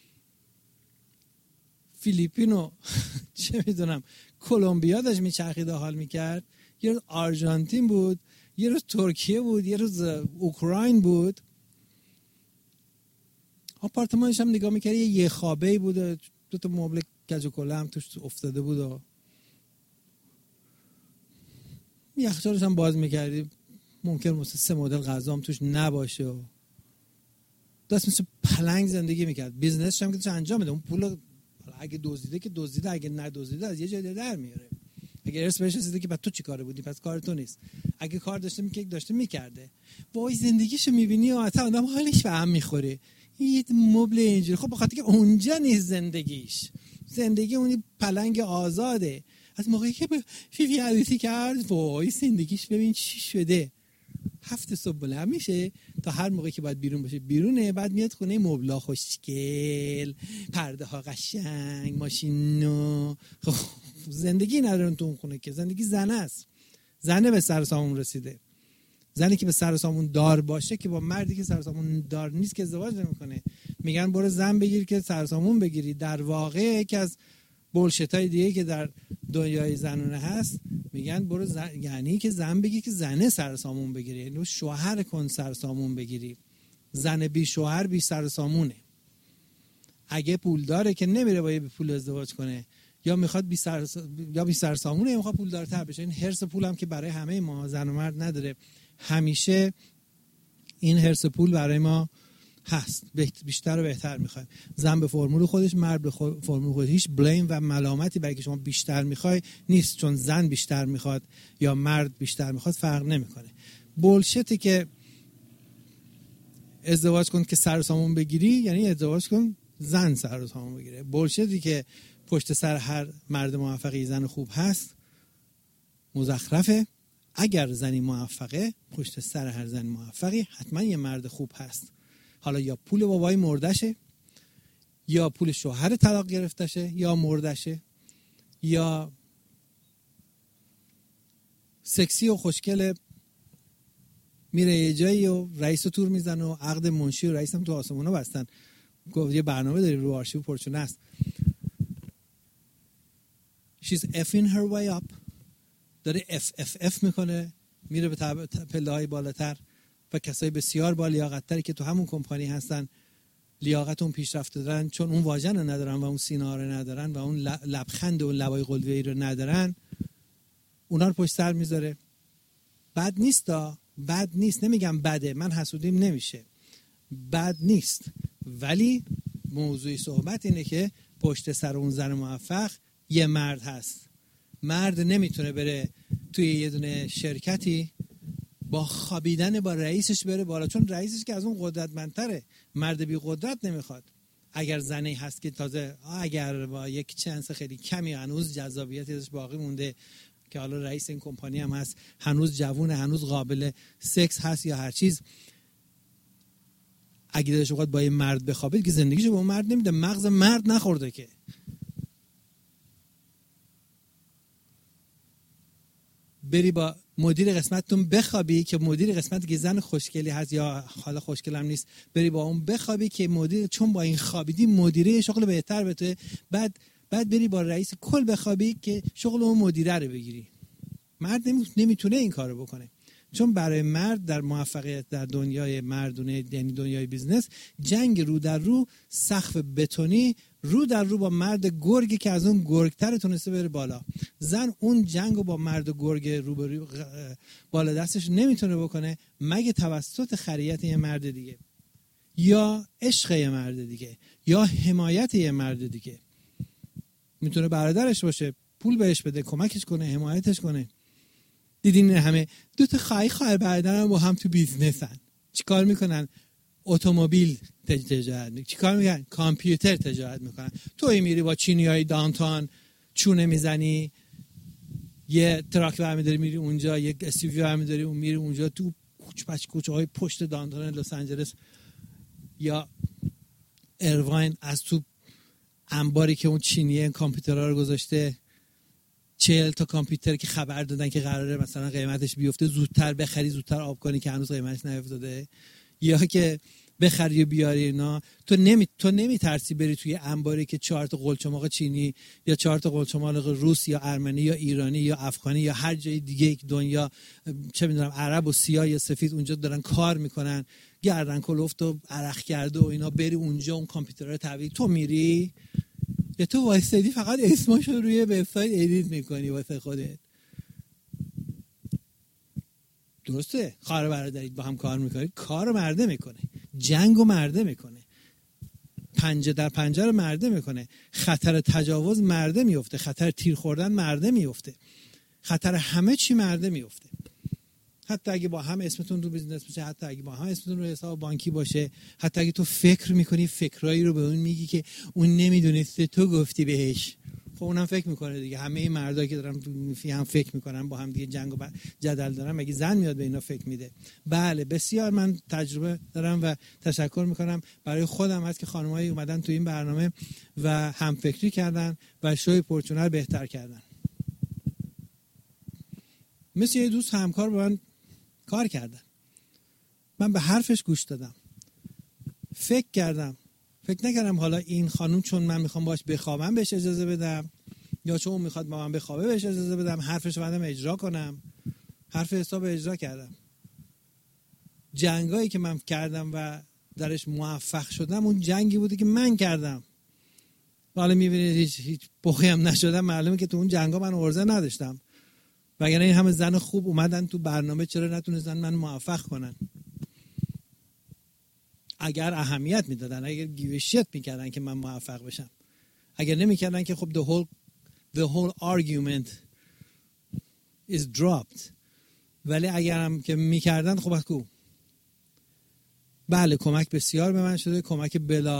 فیلیپینو چه میدونم کلمبیا داشت میچرخید حال میکرد، یه روز آرژانتین بود، یه روز ترکیه بود، یه روز اوکراین بود. آپارتمانش هم نگاه میکردی یه خوابه‌ای بود، دو تا مبل کج و کله هم توش افتاده بود و یخچالش هم باز میکردی ممکن مثلا 3 مدل غذا هم توش نباشه و دست مثل پلنگ زندگی میکرد. بیزنسش هم که توش انجام میده. اون پول اگه دزدیده که دزدیده، اگه ندزدیده از یه جای در میاره. اگه ارث بهش رسیده که بعد تو چی کاره بودی؟ پس کار تو نیست. اگه کار داشته میکرده. وای زندگیشو میبینی و اصلا آدم حالش به هم میخوره. یه مبل اینجوری. خب بخاطر که اونجا نیست زندگیش. زندگی اون پلنگ آزاده. از موقعی که فیفی عروسی کرد وای زندگیش ببین چی شده. 7 صبح بلند میشه تا هر موقعی که باید بیرون باشه بیرونه، بعد میاد خونه مبلا خوشگل، پرده ها قشنگ، ماشین نو. زندگی ندارن تو اون خونه که. زندگی زنه است. زنه به سر سامون رسیده. زنی که به سر سامون دار باشه که با مردی که سر سامون دار نیست که ازدواج نمیکنه. میگن برو زن بگیر که سر سامون بگیری. در واقع یکی از بولشتای دیگه که در دنیای زنونه هست میگن برو یعنی که زن بگی که زنه سر سامون بگیری، یعنی شوهر کن سر سامون بگیری. زن بی شوهر بی سر سامونه. اگه پول داره که نمیره با یه پول ازدواج کنه، یا میخواد بی سر سامونه، یا میخواد پول دارتر بشه. این حرص پول هم که برای همه ما زن و مرد نداره. همیشه این حرص پول برای ما هست. بیشتر و بهتر میخوایم. زن به فرمول خودش، مرد به فرمول خودش. هیچ بلیم و ملامتی برای که شما بیشتر میخوای نیست چون زن بیشتر میخواد یا مرد بیشتر میخواد فرق نمیکنه. بولشتی که ازدواج کن که سر سامون بگیری یعنی ازدواج کن زن سر سامون بگیره. بولشتی که پشت سر هر مرد موفقی زن خوب هست مزخرفه. اگر زنی موفقه پشت سر هر زن موفقی حتما یه مرد خوب هست. حالا یا پول بابای مردشه، یا پول شوهر طلاق گرفتشه یا مردشه، یا سکسی و خوشگله میره یه جایی و رئیس رو تور میزنه و عقد منشی و رئیس هم تو آسمونا بستن. گفت یه برنامه داریم رو آرشیو پرچونه است. She's effing her way up. داره اف میکنه، میره به پله‌های بالاتر و کسای بسیار با لیاقت‌تری که تو همون کمپانی هستن لیاقت اون پیشرفته دارن، چون اون واژن رو ندارن و اون سینا رو ندارن و اون لبخند و اون لبای قلوه‌ای رو ندارن، اونا رو پشت سر میذاره. بد نیست بد نیست، نمیگم بده، من حسودیم نمیشه، بد نیست، ولی موضوع صحبت اینه که پشت سر اون زن موفق یه مرد هست. مرد نمیتونه بره توی یه دونه شرکتی با خوابیدن با رئیسش بره بالا، چون رئیسش که از اون قدرتمندتره. مرد بی قدرت نمیخواد. اگر زنی هست که تازه اگر با یک چانس خیلی کمی هنوز جذابیتی ازش باقی مونده که حالا رئیس این کمپانی هم هست، هنوز جوونه، هنوز قابل سکس هست یا هر چیز، اگه دلش بخواد با یه مرد بخوابید که زندگیشو با اون مرد نمیده. مغز مرد نخورده که. بری با مدیر قسمتتون بخوابی که مدیر قسمت که زن خوشگلی هست یا حالا خوشگل هم نیست، بری با اون بخوابی که مدیر، چون با این خوابیدی مدیره شغل بهتر بده، بعد بری با رئیس کل بخوابی که شغل اون مدیره رو بگیری. مرد نمیتونه این کارو بکنه، چون برای مرد در موفقیت در دنیای مردونه، یعنی دنیای بیزنس، جنگ رو در رو، سقف بتونی رو در رو با مرد گرگی که از اون گرگتر تونسته بره بالا. زن اون جنگو با مرد گرگ روبرو بالا دستش نمیتونه بکنه مگه توسط خریت یه مرد دیگه یا عشق یه مرد دیگه یا حمایت یه مرد دیگه. میتونه برادرش باشه، پول بهش بده، کمکش کنه، حمایتش کنه. دیدین همه دو تا خواهر برادرم با هم تو بیزنسن، چیکار میکنن؟ اتومبیل تجارت میکنن. چیکار میکنن؟ کامپیوتر تجارت میکنن. توی میری با چینیای دانتان چونه میزنی، یه تراک برمیداری میری اونجا، یک استیوی برمیداری اون میری اونجا تو کوچه های پشت دانتون لس آنجلس، یا ایرواین از تو انباری که اون چینیه کامپیوترها رو گذاشته 40 تا کامپیوتر که خبر دادن که قراره مثلا قیمتش بیفته، زودتر بخری زودتر آب کنی که هنوز قیمتش نیفتاده، یا که بخری و بیاری اینا. تو نمیترسی بری توی انباری که 4 تا قلچماق چینی یا 4 تا قلچماق روس یا ارمنی یا ایرانی یا افغانی یا هر جای دیگه دنیا، چه میدونم عرب و سیاه یا سفید اونجا دارن کار میکنن، گردن کلفت و عرق کرده و اینا، بری اونجا اون کامپیوترها رو تحویل تو میری، یا تو وایسادی فقط اسمشو روی وبسایت ادیت میکنی واسه خودت؟ درسته خواهر برادرید با هم کار میکنید، کارو مرده میکنه، جنگو مرده میکنه، پنجه در پنجه رو مرده میکنه، خطر تجاوز مرده میفته، خطر تیر خوردن مرده میفته، خطر همه چی مرده میفته. حتی اگه با هم اسمتون رو بیزنس باشه، حتی اگه با هم اسمتون رو حساب بانکی باشه، حتی اگه تو فکر میکنی فکرایی رو به اون میگی که اون نمیدونسته تو گفتی بهش، خب اونم فکر میکنه دیگه. همه این مردا که دارن هم فکر میکنن، با هم دیگه جنگ و جدل دارن، مگه زن میاد به اینا فکر میده؟ بله بسیار من تجربه دارم و تشکر میکنم برای خودم هست که خانمایی اومدن تو این برنامه و هم فکری کردن و شوی پورچونه رو بهتر کردن. مثل یه دوست همکار با من کار کردن، من به حرفش گوش دادم، فکر نکردم حالا این خانم چون من میخوام باش بخوابم بهش اجازه بدم، یا چون اون میخواد با من بخوابه بهش اجازه بدم، حرفش رو بعدم اجرا کنم. حرف حساب اجرا کردم. جنگایی که من کردم و درش موفق شدم اون جنگی بوده که من کردم. حالا میبینید هیچ بخی هم نشدم، معلومه که تو اون جنگا من عرضه نداشتم، وگرنه این همه زن خوب اومدن تو برنامه چرا نتونستن من موفق کنن؟ اگر اهمیت میدادن، اگر گیوشیت میکردن که من موفق بشم، اگر نمیکردن که خب the whole argument is dropped. ولی اگر هم که میکردن خب کو بله کمک بسیار به من شده، کمک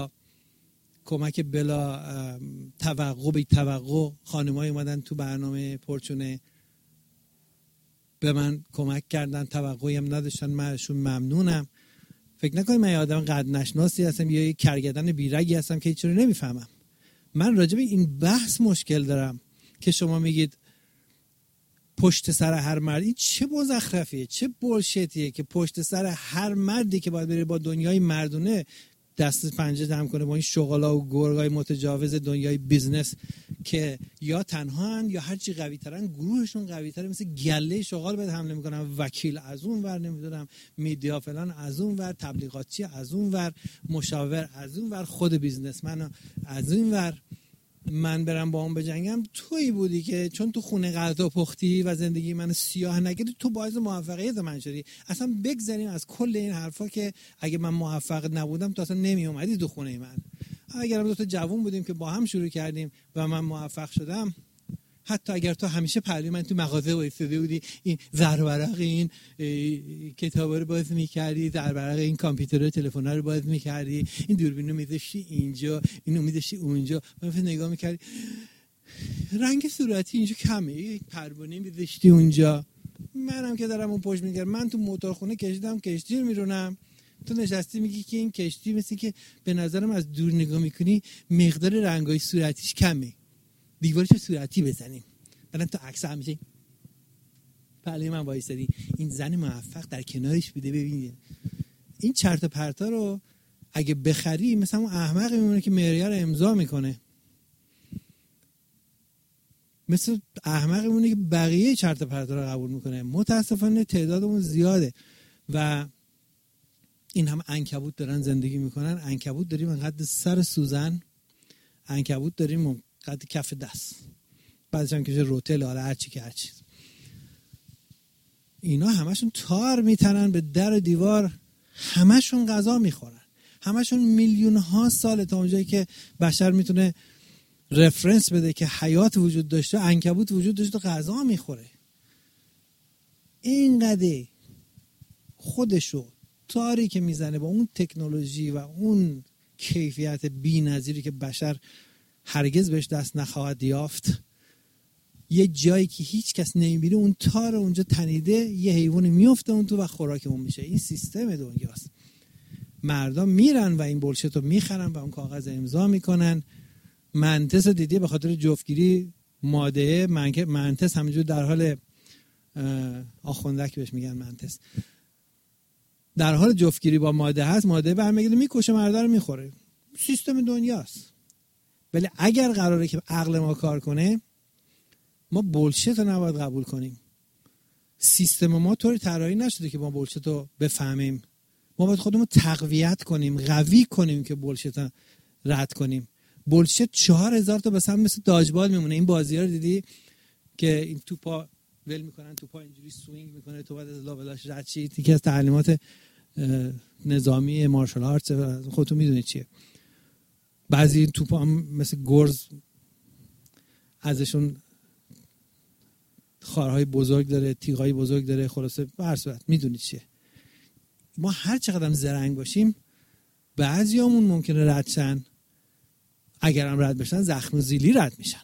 بلا توقع بی توقع. خانمایی اومدن تو برنامه پورچونه به من کمک کردن، توقعی هم نداشتن، من ازشون ممنونم. فکر نکنید من یه آدم قد نشناسی هستم یا یه کرگدن بیرگی هستم که هیچ رو نمیفهمم. من راجع به این بحث مشکل دارم که شما میگید پشت سر هر مرد. این چه مزخرفیه، چه بولشتیه که پشت سر هر مردی که باید بره با دنیای مردونه دست پنجه جمع کنه با این شغلا و گرگای متجاوز دنیای بیزنس که یا تنهان یا هرچی قوی ترن، گروهشون قوی تره، مثل گله شغال بهت حمله میکنن، وکیل از اون ور، نمیدونم میدیا فلان از اون ور، تبلیغاتی از اون ور، مشاور از اون ور، خود بیزنسمن از این ور. من برم با اون بجنگم؟ تویی بودی که چون تو خونه غذا پختی و زندگی من سیاه نگردی تو باعث موفقیت من شدی. اصلا بگذاریم از کل این حرفا که اگه من موفق نبودم تو اصلا نمی اومدی تو خونه من. اگرم دو تا جوون بودیم که با هم شروع کردیم و من موفق شدم، حتی اگر تو همیشه پهلوی من تو مغازه وایساده بودی، این زرورق این کتابا رو باز می‌کردی، زرورق این کامپیوتر و تلفن‌ها رو باز می‌کردی، این دوربینو می‌ذاشتی اینجا، اینو می‌ذاشتی اونجا، من نگاه می‌کردی رنگ صورتی اینجا کمه، یک پروانه می‌ذاشتی اونجا. منم که دارم اون پشت می‌گردم، من تو موتورخونه کشیدم، کشتی رو میرونم، تو نشستی میگی که این کشتی مثل که به نظرم از دور نگاه میکنی مقدار رنگای صورتیش کمه، دیوارش صورتی بزنیم. بعدن تو عکس همیشه پهلوی من وایسادی، این زن موفق در کنارش بوده. ببینید این چرت و پرتا رو اگه بخری مثلا اون احمق میمونه که معیار رو امضا میکنه، مثل احمق میمونه که بقیه چرت و پرتا رو قبول میکنه. متاسفانه تعدادمون زیاده و این هم عنکبوت دارن زندگی میکنن. عنکبوت داریم انقدر سر سوزن، عنکبوت داریم انقدر کف دست، بعدش هم که روتل حالا هرچی که هرچی. اینا همشون تار میتنن به در و دیوار، همشون غذا میخورن، همشون میلیون ها سال تا اونجایی که بشر میتونه رفرنس بده که حیات وجود داشته، عنکبوت وجود داشته، غذا میخوره. اینقدر خودشو تاری که میزنه با اون تکنولوژی و اون کیفیت بی‌نظیری که بشر هرگز بهش دست نخواهد یافت، یه جایی که هیچ کس نمیبینه اون تار اونجا تنیده، یه حیوانی میفته اون تو و خوراکمون میشه. این سیستم دنیاست. مردم میرن و این بولشت رو میخرن و اون کاغذ امضا میکنن. منتس رو دیدی، به خاطر جفتگیری ماده منتس همینجور در حال آخوندک بهش میگن منتس، در حال جفتگیری با ماده هست، ماده برمیگرده میکشه مرده رو میخوره. سیستم دنیاست. ولی اگر قراره که عقل ما کار کنه، ما بولشت رو نباید قبول کنیم. سیستم ما طوری طراحی نشده که ما بولشت رو بفهمیم. ما باید خودمون تقویت کنیم، قوی کنیم که بولشت رو رد کنیم. بولشت 4000 تا مثلا مثل داجبال میمونه. این بازی‌ها رو دیدی که این توپا ول میکنن، توپا اینجوری سوینگ میکنه، تو بعد از لابلاش رد شی. یکی از تعلیمات نظامی مارشال آرتس، خودتون میدونید چیه. بعضی توپا هم مثل گرز ازشون خارهای بزرگ داره، تیغای بزرگ داره، خلاصه به هر صورت میدونید چیه. ما هر چقدر زرنگ باشیم بعضیامون ممکنه رد شن، اگرم رد بشن زخم و زیلی رد میشن.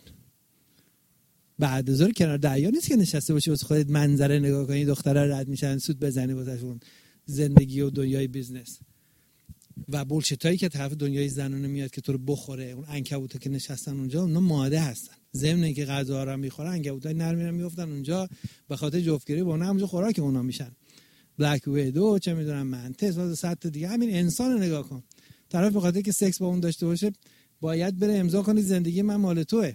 بعد از کنار دریا نیست که نشسته باشی واسه خودت منظره نگاه کنی، دخترها رد میشن سود بزنی واسهشون زندگی و دنیای بیزنس. و بولشتایی که طرف دنیای زنانه میاد که تو رو بخوره، اون عنکبوتا که نشستن اونجا اونا ماده هستن. ضمن اینکه غذا رو میخورن، عنکبوتای نرم میرن میافتن اونجا به خاطر جفتگیری با اونها همونجا خوراک اونا میشن. بلک ویدو، چه میدونم منتس، واسه صد دیگه. همین انسان رو نگاه کن، طرف به خاطر که سکس با اون داشته باشه باید بره امضا کنی زندگی من مال توئه.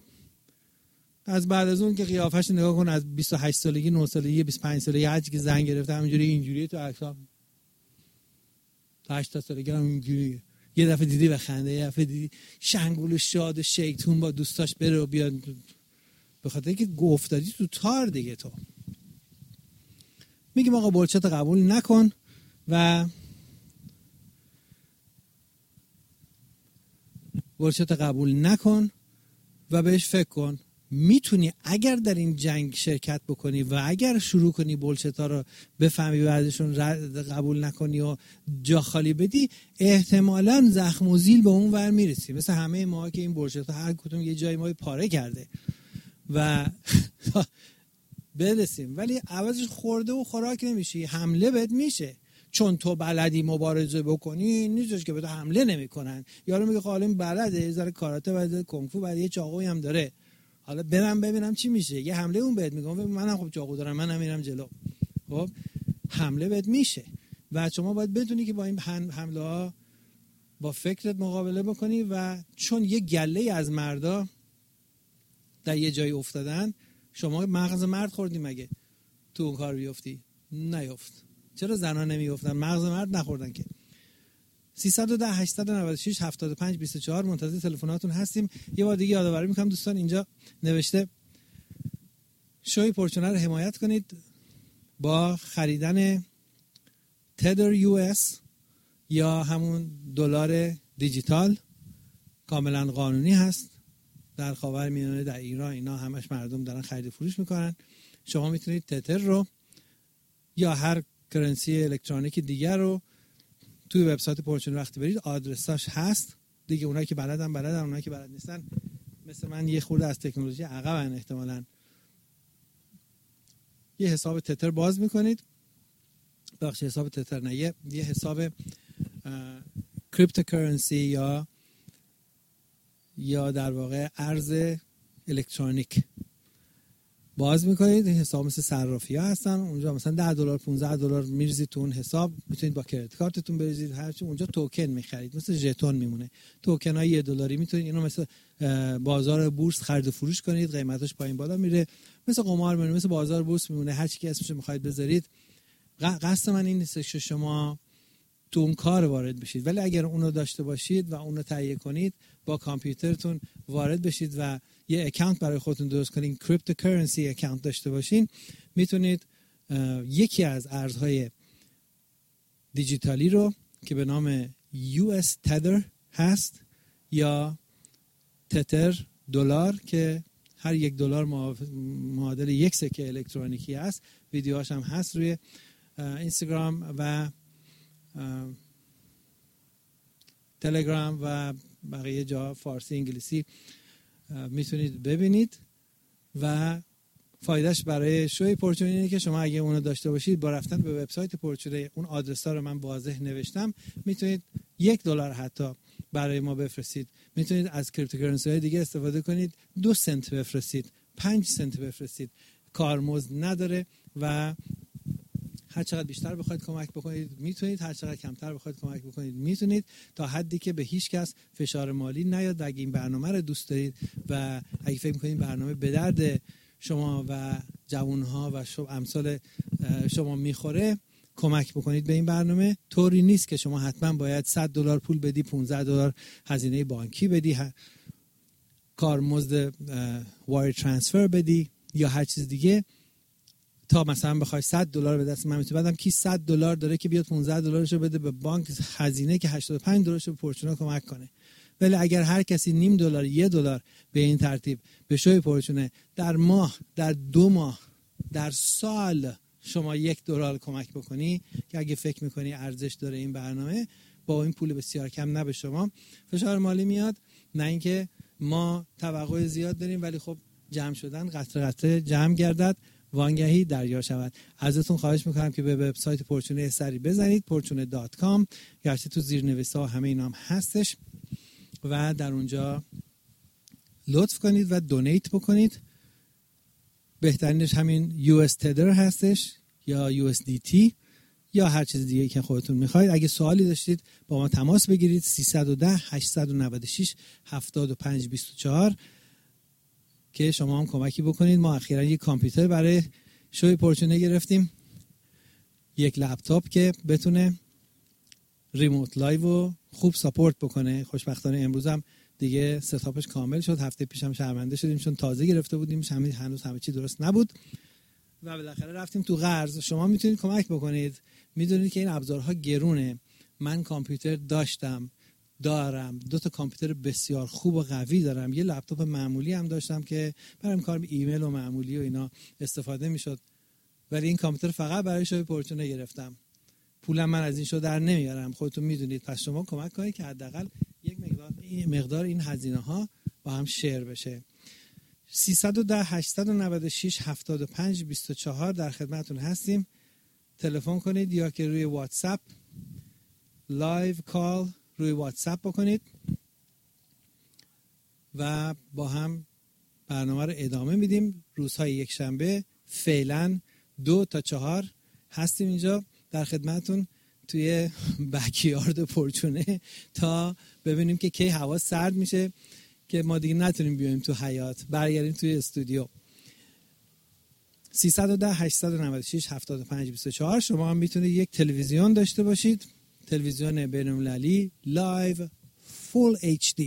از بعد از اون که قیافش نگاه کن، از 28 سالگی، 9 سالگی، 25 سالگی، هرچی که زن گرفته همینجوری اینجوری تو عکس‌ها. تا 80 سالگی هم اینجوری. یه دفعه دیدی بخنده، یه دفعه دیدی شنگول و شاد و شیطون با دوستاش بره و بیاد، به خاطر اینکه گفتادی تو تار دیگه. تو میگیم آقا بولشت قبول نکن و بولشت قبول نکن و بهش فکر کن. میتونی اگر در این جنگ شرکت بکنی و اگر شروع کنی بولشت ها رو بفهمی بعدشون قبول نکنی و جا خالی بدی، احتمالاً زخم و زیل به اون ور میرسی. مثل همه ما که این بولشت ها هر کدوم یه جای ما پاره کرده و برسیم، ولی عوضش خورده و خوراک نمیشی، حمله بهت میشه. چون تو بلدی مبارزه بکنی نیستش که به تو حمله نمیکنن. یارو میگه خالم بلده، یه ذره کاراته، بعد کنگ فو، بعد یه چاقویی هم داره، حالا برم ببینم چی میشه. یه حمله اون بهت میگم منم خب چاقو دارم، منم میرم جلو. خب حمله بهت میشه و شما باید بدونی که با این حمله ها با فکرت مقابله بکنی. و چون یه گله از مردا در یه جای افتادن، شما مغز مرد خوردی مگه تو اون کار بیفتی؟ نیفت. چرا زنا نمیافتن؟ مغز مرد نخوردن که. 310 896 75 24 منتظر تلفناتون هستیم. یه بار دیگه یادآوری میکنم دوستان، اینجا نوشته شوی پرچونه رو حمایت کنید با خریدن تدر یو اس یا همون دلار دیجیتال، کاملا قانونی هست در خاورمیانه، در ایران، اینا همش مردم دارن خرید فروش میکنن. شما میتونید تتر رو یا هر کرنسی الکترونیکی دیگر رو توی وبسایت پورچون وقتی برید آدرساش هست دیگه. اونایی که بلدن، اونایی که بلد نیستن مثل من یه خورده از تکنولوژی عقبن احتمالاً، یه حساب تتر باز میکنید. بخش حساب تتر نه، یه حساب کریپتوکرنسی یا در واقع ارز الکترونیک باز میکنید. این حساب مثل صرافی ها هستن، اونجا مثلا $10 $15 میریزید تو اون حساب، میتونید با کریدیت کارتتون بریزید هرچی. اونجا توکن میخرید، مثل ژتون میمونه. توکن های $1 میتونید اینو مثل بازار بورس خرید و فروش کنید، قیمتش پایین بالا میره، مثل قمار میمونه، مثل بازار بورس میمونه، هر چی که اسمش میخواید بذارید. قصد من این نیست که شما تو اون کار وارد بشید، ولی اگر اونو داشته باشید و اونو تهیه کنید، با کامپیوترتون وارد بشید و یه اکانت برای خودتون درست کنید، کریپتوکرنسی اکانت داشته باشین، میتونید یکی از ارزهای دیجیتالی رو که به نام US Tether هست یا تتر دلار که هر $1 معادل 1 سکه الکترونیکی است، ویدیوهاش هم هست روی اینستاگرام و تلگرام و بقیه جا فارسی انگلیسی میتونید ببینید. و فایدهش برای شوی پورچون اینه که شما اگه اونو داشته باشید، با رفتن به وبسایت پورچون، اون آدرس ها رو من واضح نوشتم، میتونید $1 حتی برای ما بفرستید. میتونید از کریپتوکرنسی های دیگه استفاده کنید، 2 سنت بفرستید، 5 سنت بفرستید، کارمزد نداره و هر چقدر بیشتر بخواید کمک بکنید میتونید، هر چقدر کمتر بخواید کمک بکنید میتونید، تا حدی که به هیچ کس فشار مالی نیاد. اگه این برنامه رو دوست دارید و اگه فکر می‌کنید برنامه به درد شما و جوانها و امثال شما میخوره، کمک بکنید به این برنامه. طوری نیست که شما حتما باید $100 پول بدی، $15 هزینه بانکی بدی، کارمزد وایر ترانسفر بدی یا هر چیز دیگه تا مثلا بخوای $100 به دست من میتونی بدم. کی $100 داره که بیاد $15 رو بده به بانک، هزینه که $85 رو به پورچونا کمک کنه. ولی اگر هر کسی $0.5 $1 به این ترتیب به شوی پورچونه در ماه، در 2 ماه، در سال شما $1 کمک بکنی، که اگه فکر میکنی ارزش داره این برنامه، با این پول بسیار کم نه به شما فشار مالی میاد، نه اینکه ما توقع زیاد داریم ولی خب جمع شدن قطره قطره جمع گردد، وانگهی دریا شود. ازتون خواهش میکنم که به وبسایت پورچونه سری بزنید، porchune.com، گرچه تو زیرنویس‌ها همه اینا هم هستش، و در اونجا لطف کنید و دونیت بکنید. بهترینش همین US Tether هستش یا USDT یا هر چیز دیگه که خودتون میخواید. اگه سوالی داشتید با ما تماس بگیرید، 310-896-7524 که شما هم کمکی بکنید. ما اخیراً یک کامپیوتر برای شوی پورچونه گرفتیم، یک لپتاپ که بتونه ریموت لایو رو خوب ساپورت بکنه. خوشبختانه امروز هم دیگه ستاپش کامل شد. هفته پیشم شرمنده شدیم چون تازه گرفته بودیم، هنوز همه چی درست نبود و بالاخره رفتیم تو قرض. شما میتونید کمک بکنید. میدونید که این ابزارها گرونه. من کامپیوتر دارم 2 تا کامپیوتر بسیار خوب و قوی دارم، یه لپتاپ معمولی هم داشتم که برای کار ایمیل و معمولی و اینا استفاده میشد، ولی این کامپیوتر فقط برای شوی پورچونه گرفتم. پولم من از این شو در نمیارم، خودتون میدونید. پس شما کمک کنید که حداقل یک مقدار این هزینه ها با هم شیر بشه. 310-896-7524 در خدمتتون هستیم. تلفن کنید یا که روی واتساپ لایو کال روی واتساپ بکنید و با هم برنامه رو ادامه میدیم. روزهای یک شنبه فعلا 2 تا 4 هستیم اینجا در خدمتتون توی بکیارد پورچونه تا ببینیم که کی هوا سرد میشه که ما دیگه نتونیم بیایم تو حیاط، برگردیم توی استودیو. 310-896-7524. شما هم میتونید یک تلویزیون داشته باشید، تلویزیون بین‌المللی لایو فول HD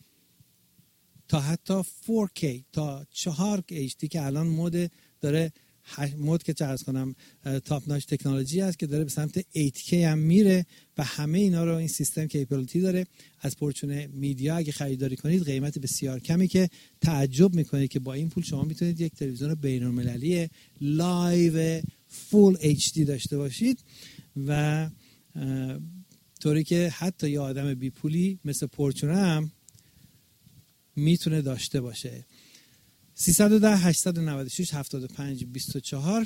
تا حتی 4K تا 4 HD که الان مد داره مود که چرز کنم تاپ ناچ تکنولوژی هست که داره به سمت 8K هم میره و همه اینا رو این سیستم کیپابیلیتی داره. از پورچون میدیا اگه خریداری کنید قیمت بسیار کمی که تعجب میکنید که با این پول شما میتونید یک تلویزیون بین‌المللی لایو فول HD داشته باشید و طوری که حتی یه آدم بی پولی مثل پورچون هم میتونه داشته باشه. 310 896 75 24.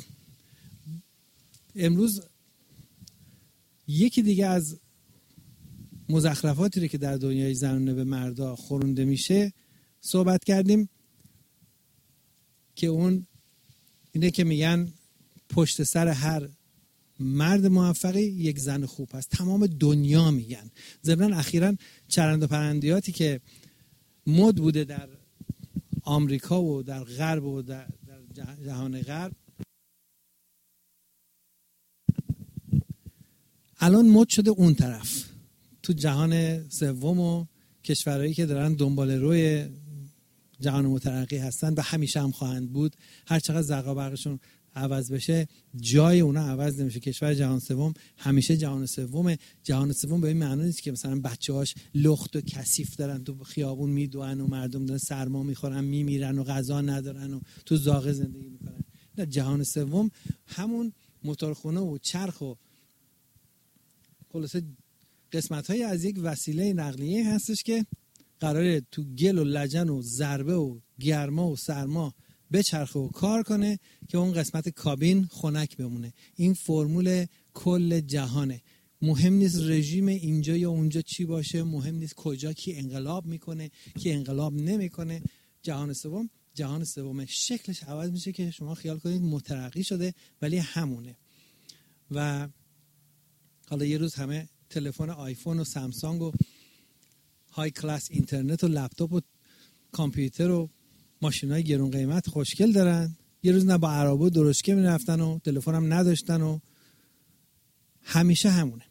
امروز یکی دیگه از مزخرفاتی که در دنیای زنانه به مردا خورونده میشه صحبت کردیم که اون اینه که میگن پشت سر هر مرد موفقی یک زن خوب هست. تمام دنیا میگن. ضمن اخیراً چرند و پرندیاتی که مد بوده در آمریکا و در غرب و در جهان غرب الان مد شده اون طرف تو جهان سوم و کشورهایی که دارن دنبال روی جهان مترقی هستن و همیشه هم خواهند بود. هر چقدر زرقا برقشون عوض بشه جای اونا عوض نمیشه. کشور جهان سوم همیشه جهان سومه. جهان سوم به این معنی نیست که مثلا بچه‌هاش لخت و کثیف دارن تو خیابون میدوئن و مردم دارن سرما میخورن میمیرن و غذا ندارن و تو زاغه زندگی میکنن. نه، جهان سوم همون موتورخونه و چرخ و خلاصه قسمت‌های از یک وسیله نقلیه هستش که قراره تو گل و لجن و ضربه و گرما و سرما بچرخه و کار کنه که اون قسمت کابین خنک بمونه. این فرمول کل جهانه. مهم نیست رژیم اینجا یا اونجا چی باشه، مهم نیست کجا کی انقلاب میکنه کی انقلاب نمیکنه. جهان سوم شکلش عوض میشه که شما خیال کنید مترقی شده ولی همونه. و حالا یه روز همه تلفن آیفون و سامسونگ و های کلاس اینترنت و لپتاپ و کامپیوتر و ماشینای گرون قیمت خوشگل دارن. یه روز نه با عربا درشکه میرفتن و تلفن هم نداشتن و همیشه همونه.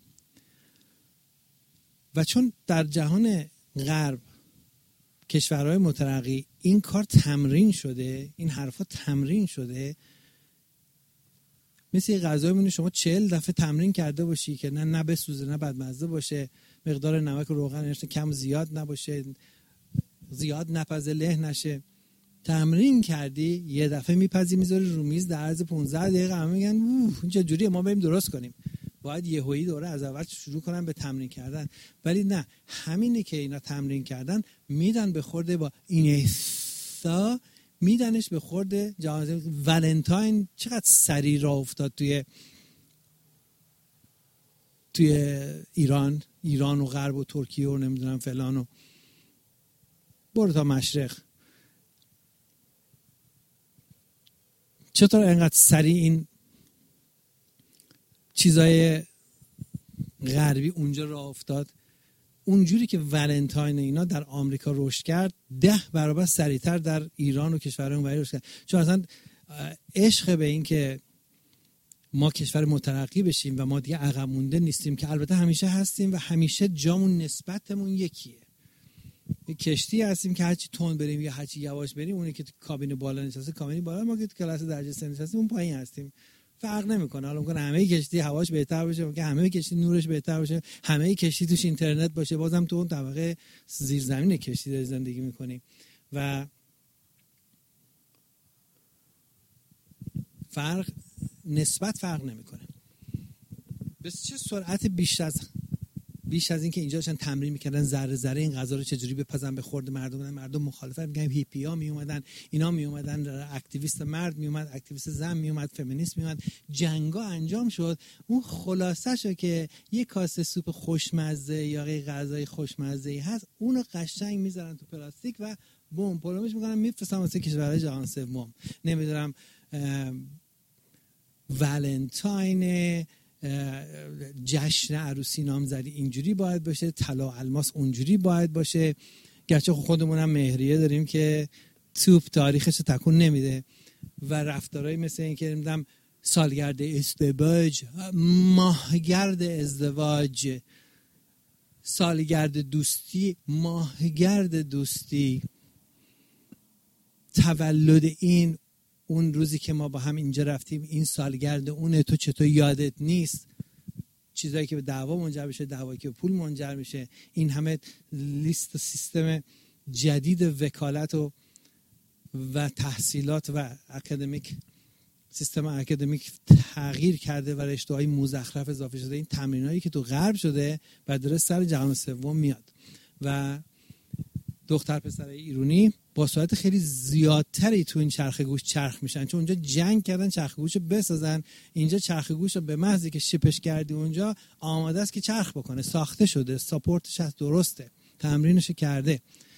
و چون در جهان غرب کشورهای مترقی این کار تمرین شده، این حرفا تمرین شده، مثل یه غذایی میونه شما 40 دفعه تمرین کرده باشی که نه بسوزه نه بدمزه باشه، مقدار نمک و روغنش کم زیاد نباشه، زیاد نپزه له نشه. تمرین کردی یه دفعه میپزی میذاری رو میز در عرض 15 دقیقه همه میگن این چه جوریه ما بریم درست کنیم. باید یهویی دوره از اول شروع کنن به تمرین کردن. ولی نه، همینه که اینا تمرین کردن میدن به خورده با اینستا، میدنش به خورده جهان. ولنتاین چقدر سریع راه افتاد توی ایران و غرب و ترکیه و نمیدونم فلان و برو تا مشرق. چطور اینقدر سریع این چیزای غربی اونجا راه افتاد؟ اونجوری که ولنتاین اینا در آمریکا رشد کرد 10 برابر سریعتر در ایران و کشورهای اونوری رشد کرد. چون اصلا عشق به این که ما کشور مترقی بشیم و ما دیگه عقب مونده نیستیم که البته همیشه هستیم و همیشه جامون نسبتمون یکیه. یک کشتی هستیم که هرچی تون بریم یا هرچی یواش بریم، اونی که کابین بالا نشسته کابین بالا، ما که کلاس درجه 3 نشستیم اون پایین هستیم. فرق نمیکنه. حالا ممکنه همه کشتی هواش بهتر باشه، ممکنه همه کشتی نورش بهتر باشه، همه کشتی توش اینترنت باشه، بازم تو اون طبقه زیرزمین کشتی داری زندگی میکنیم و نسبت فرق نمیکنه. بس چه سرعت بیش از این که اینجا داشتن تمرین میکردن ذره ذره این غذا رو چجوری بپزن به خورد مردم مخالفت میگن، هیپیا می اومدن، اینا می اومدن، اکتیویست مرد می اومد، اکتیویست زن می اومد، فمینیست می اومد، جنگا انجام شد. اون خلاصه‌شو که یک کاسه سوپ خوشمزه یا یه غذای خوشمزه هست، اونو قشنگ میذارن تو پلاستیک و بوم پلومش میکنن میفرستن واسه کشورهای جهان سوم. نمیدونم ولنتاین، جشن عروسی نامزدی اینجوری باید باشه، طلا و الماس اونجوری باید باشه. گرچه خودمون هم مهریه داریم که توپ تاریخش رو تکون نمیده و رفتارهایی مثل این که نمیدونم سالگرد ازدواج، ماهگرد ازدواج، سالگرد دوستی، ماهگرد دوستی، تولد این اون روزی که ما با هم اینجا رفتیم این سالگرد اونه، تو چطور یادت نیست؟ چیزایی که به دعوا منجر میشه، دعوایی که به پول منجر میشه، این همه لیست و سیستم جدید وکالت و تحصیلات و اکادمیک، سیستم اکادمیک تغییر کرده و رشته‌های مزخرف اضافه شده. این تمرینایی که تو غرب شده و درست سر جهان سوم میاد و دختر پسر ایرانی با سرعت خیلی زیادتری تو این چرخ گوش چرخ میشن، چون اونجا جنگ کردن چرخ گوشو بسازن. اینجا چرخ گوشو به محضی که شیپش کردی اونجا آماده است که چرخ بکنه، ساخته شده، ساپورتش هست، درسته، تمرینش کرده.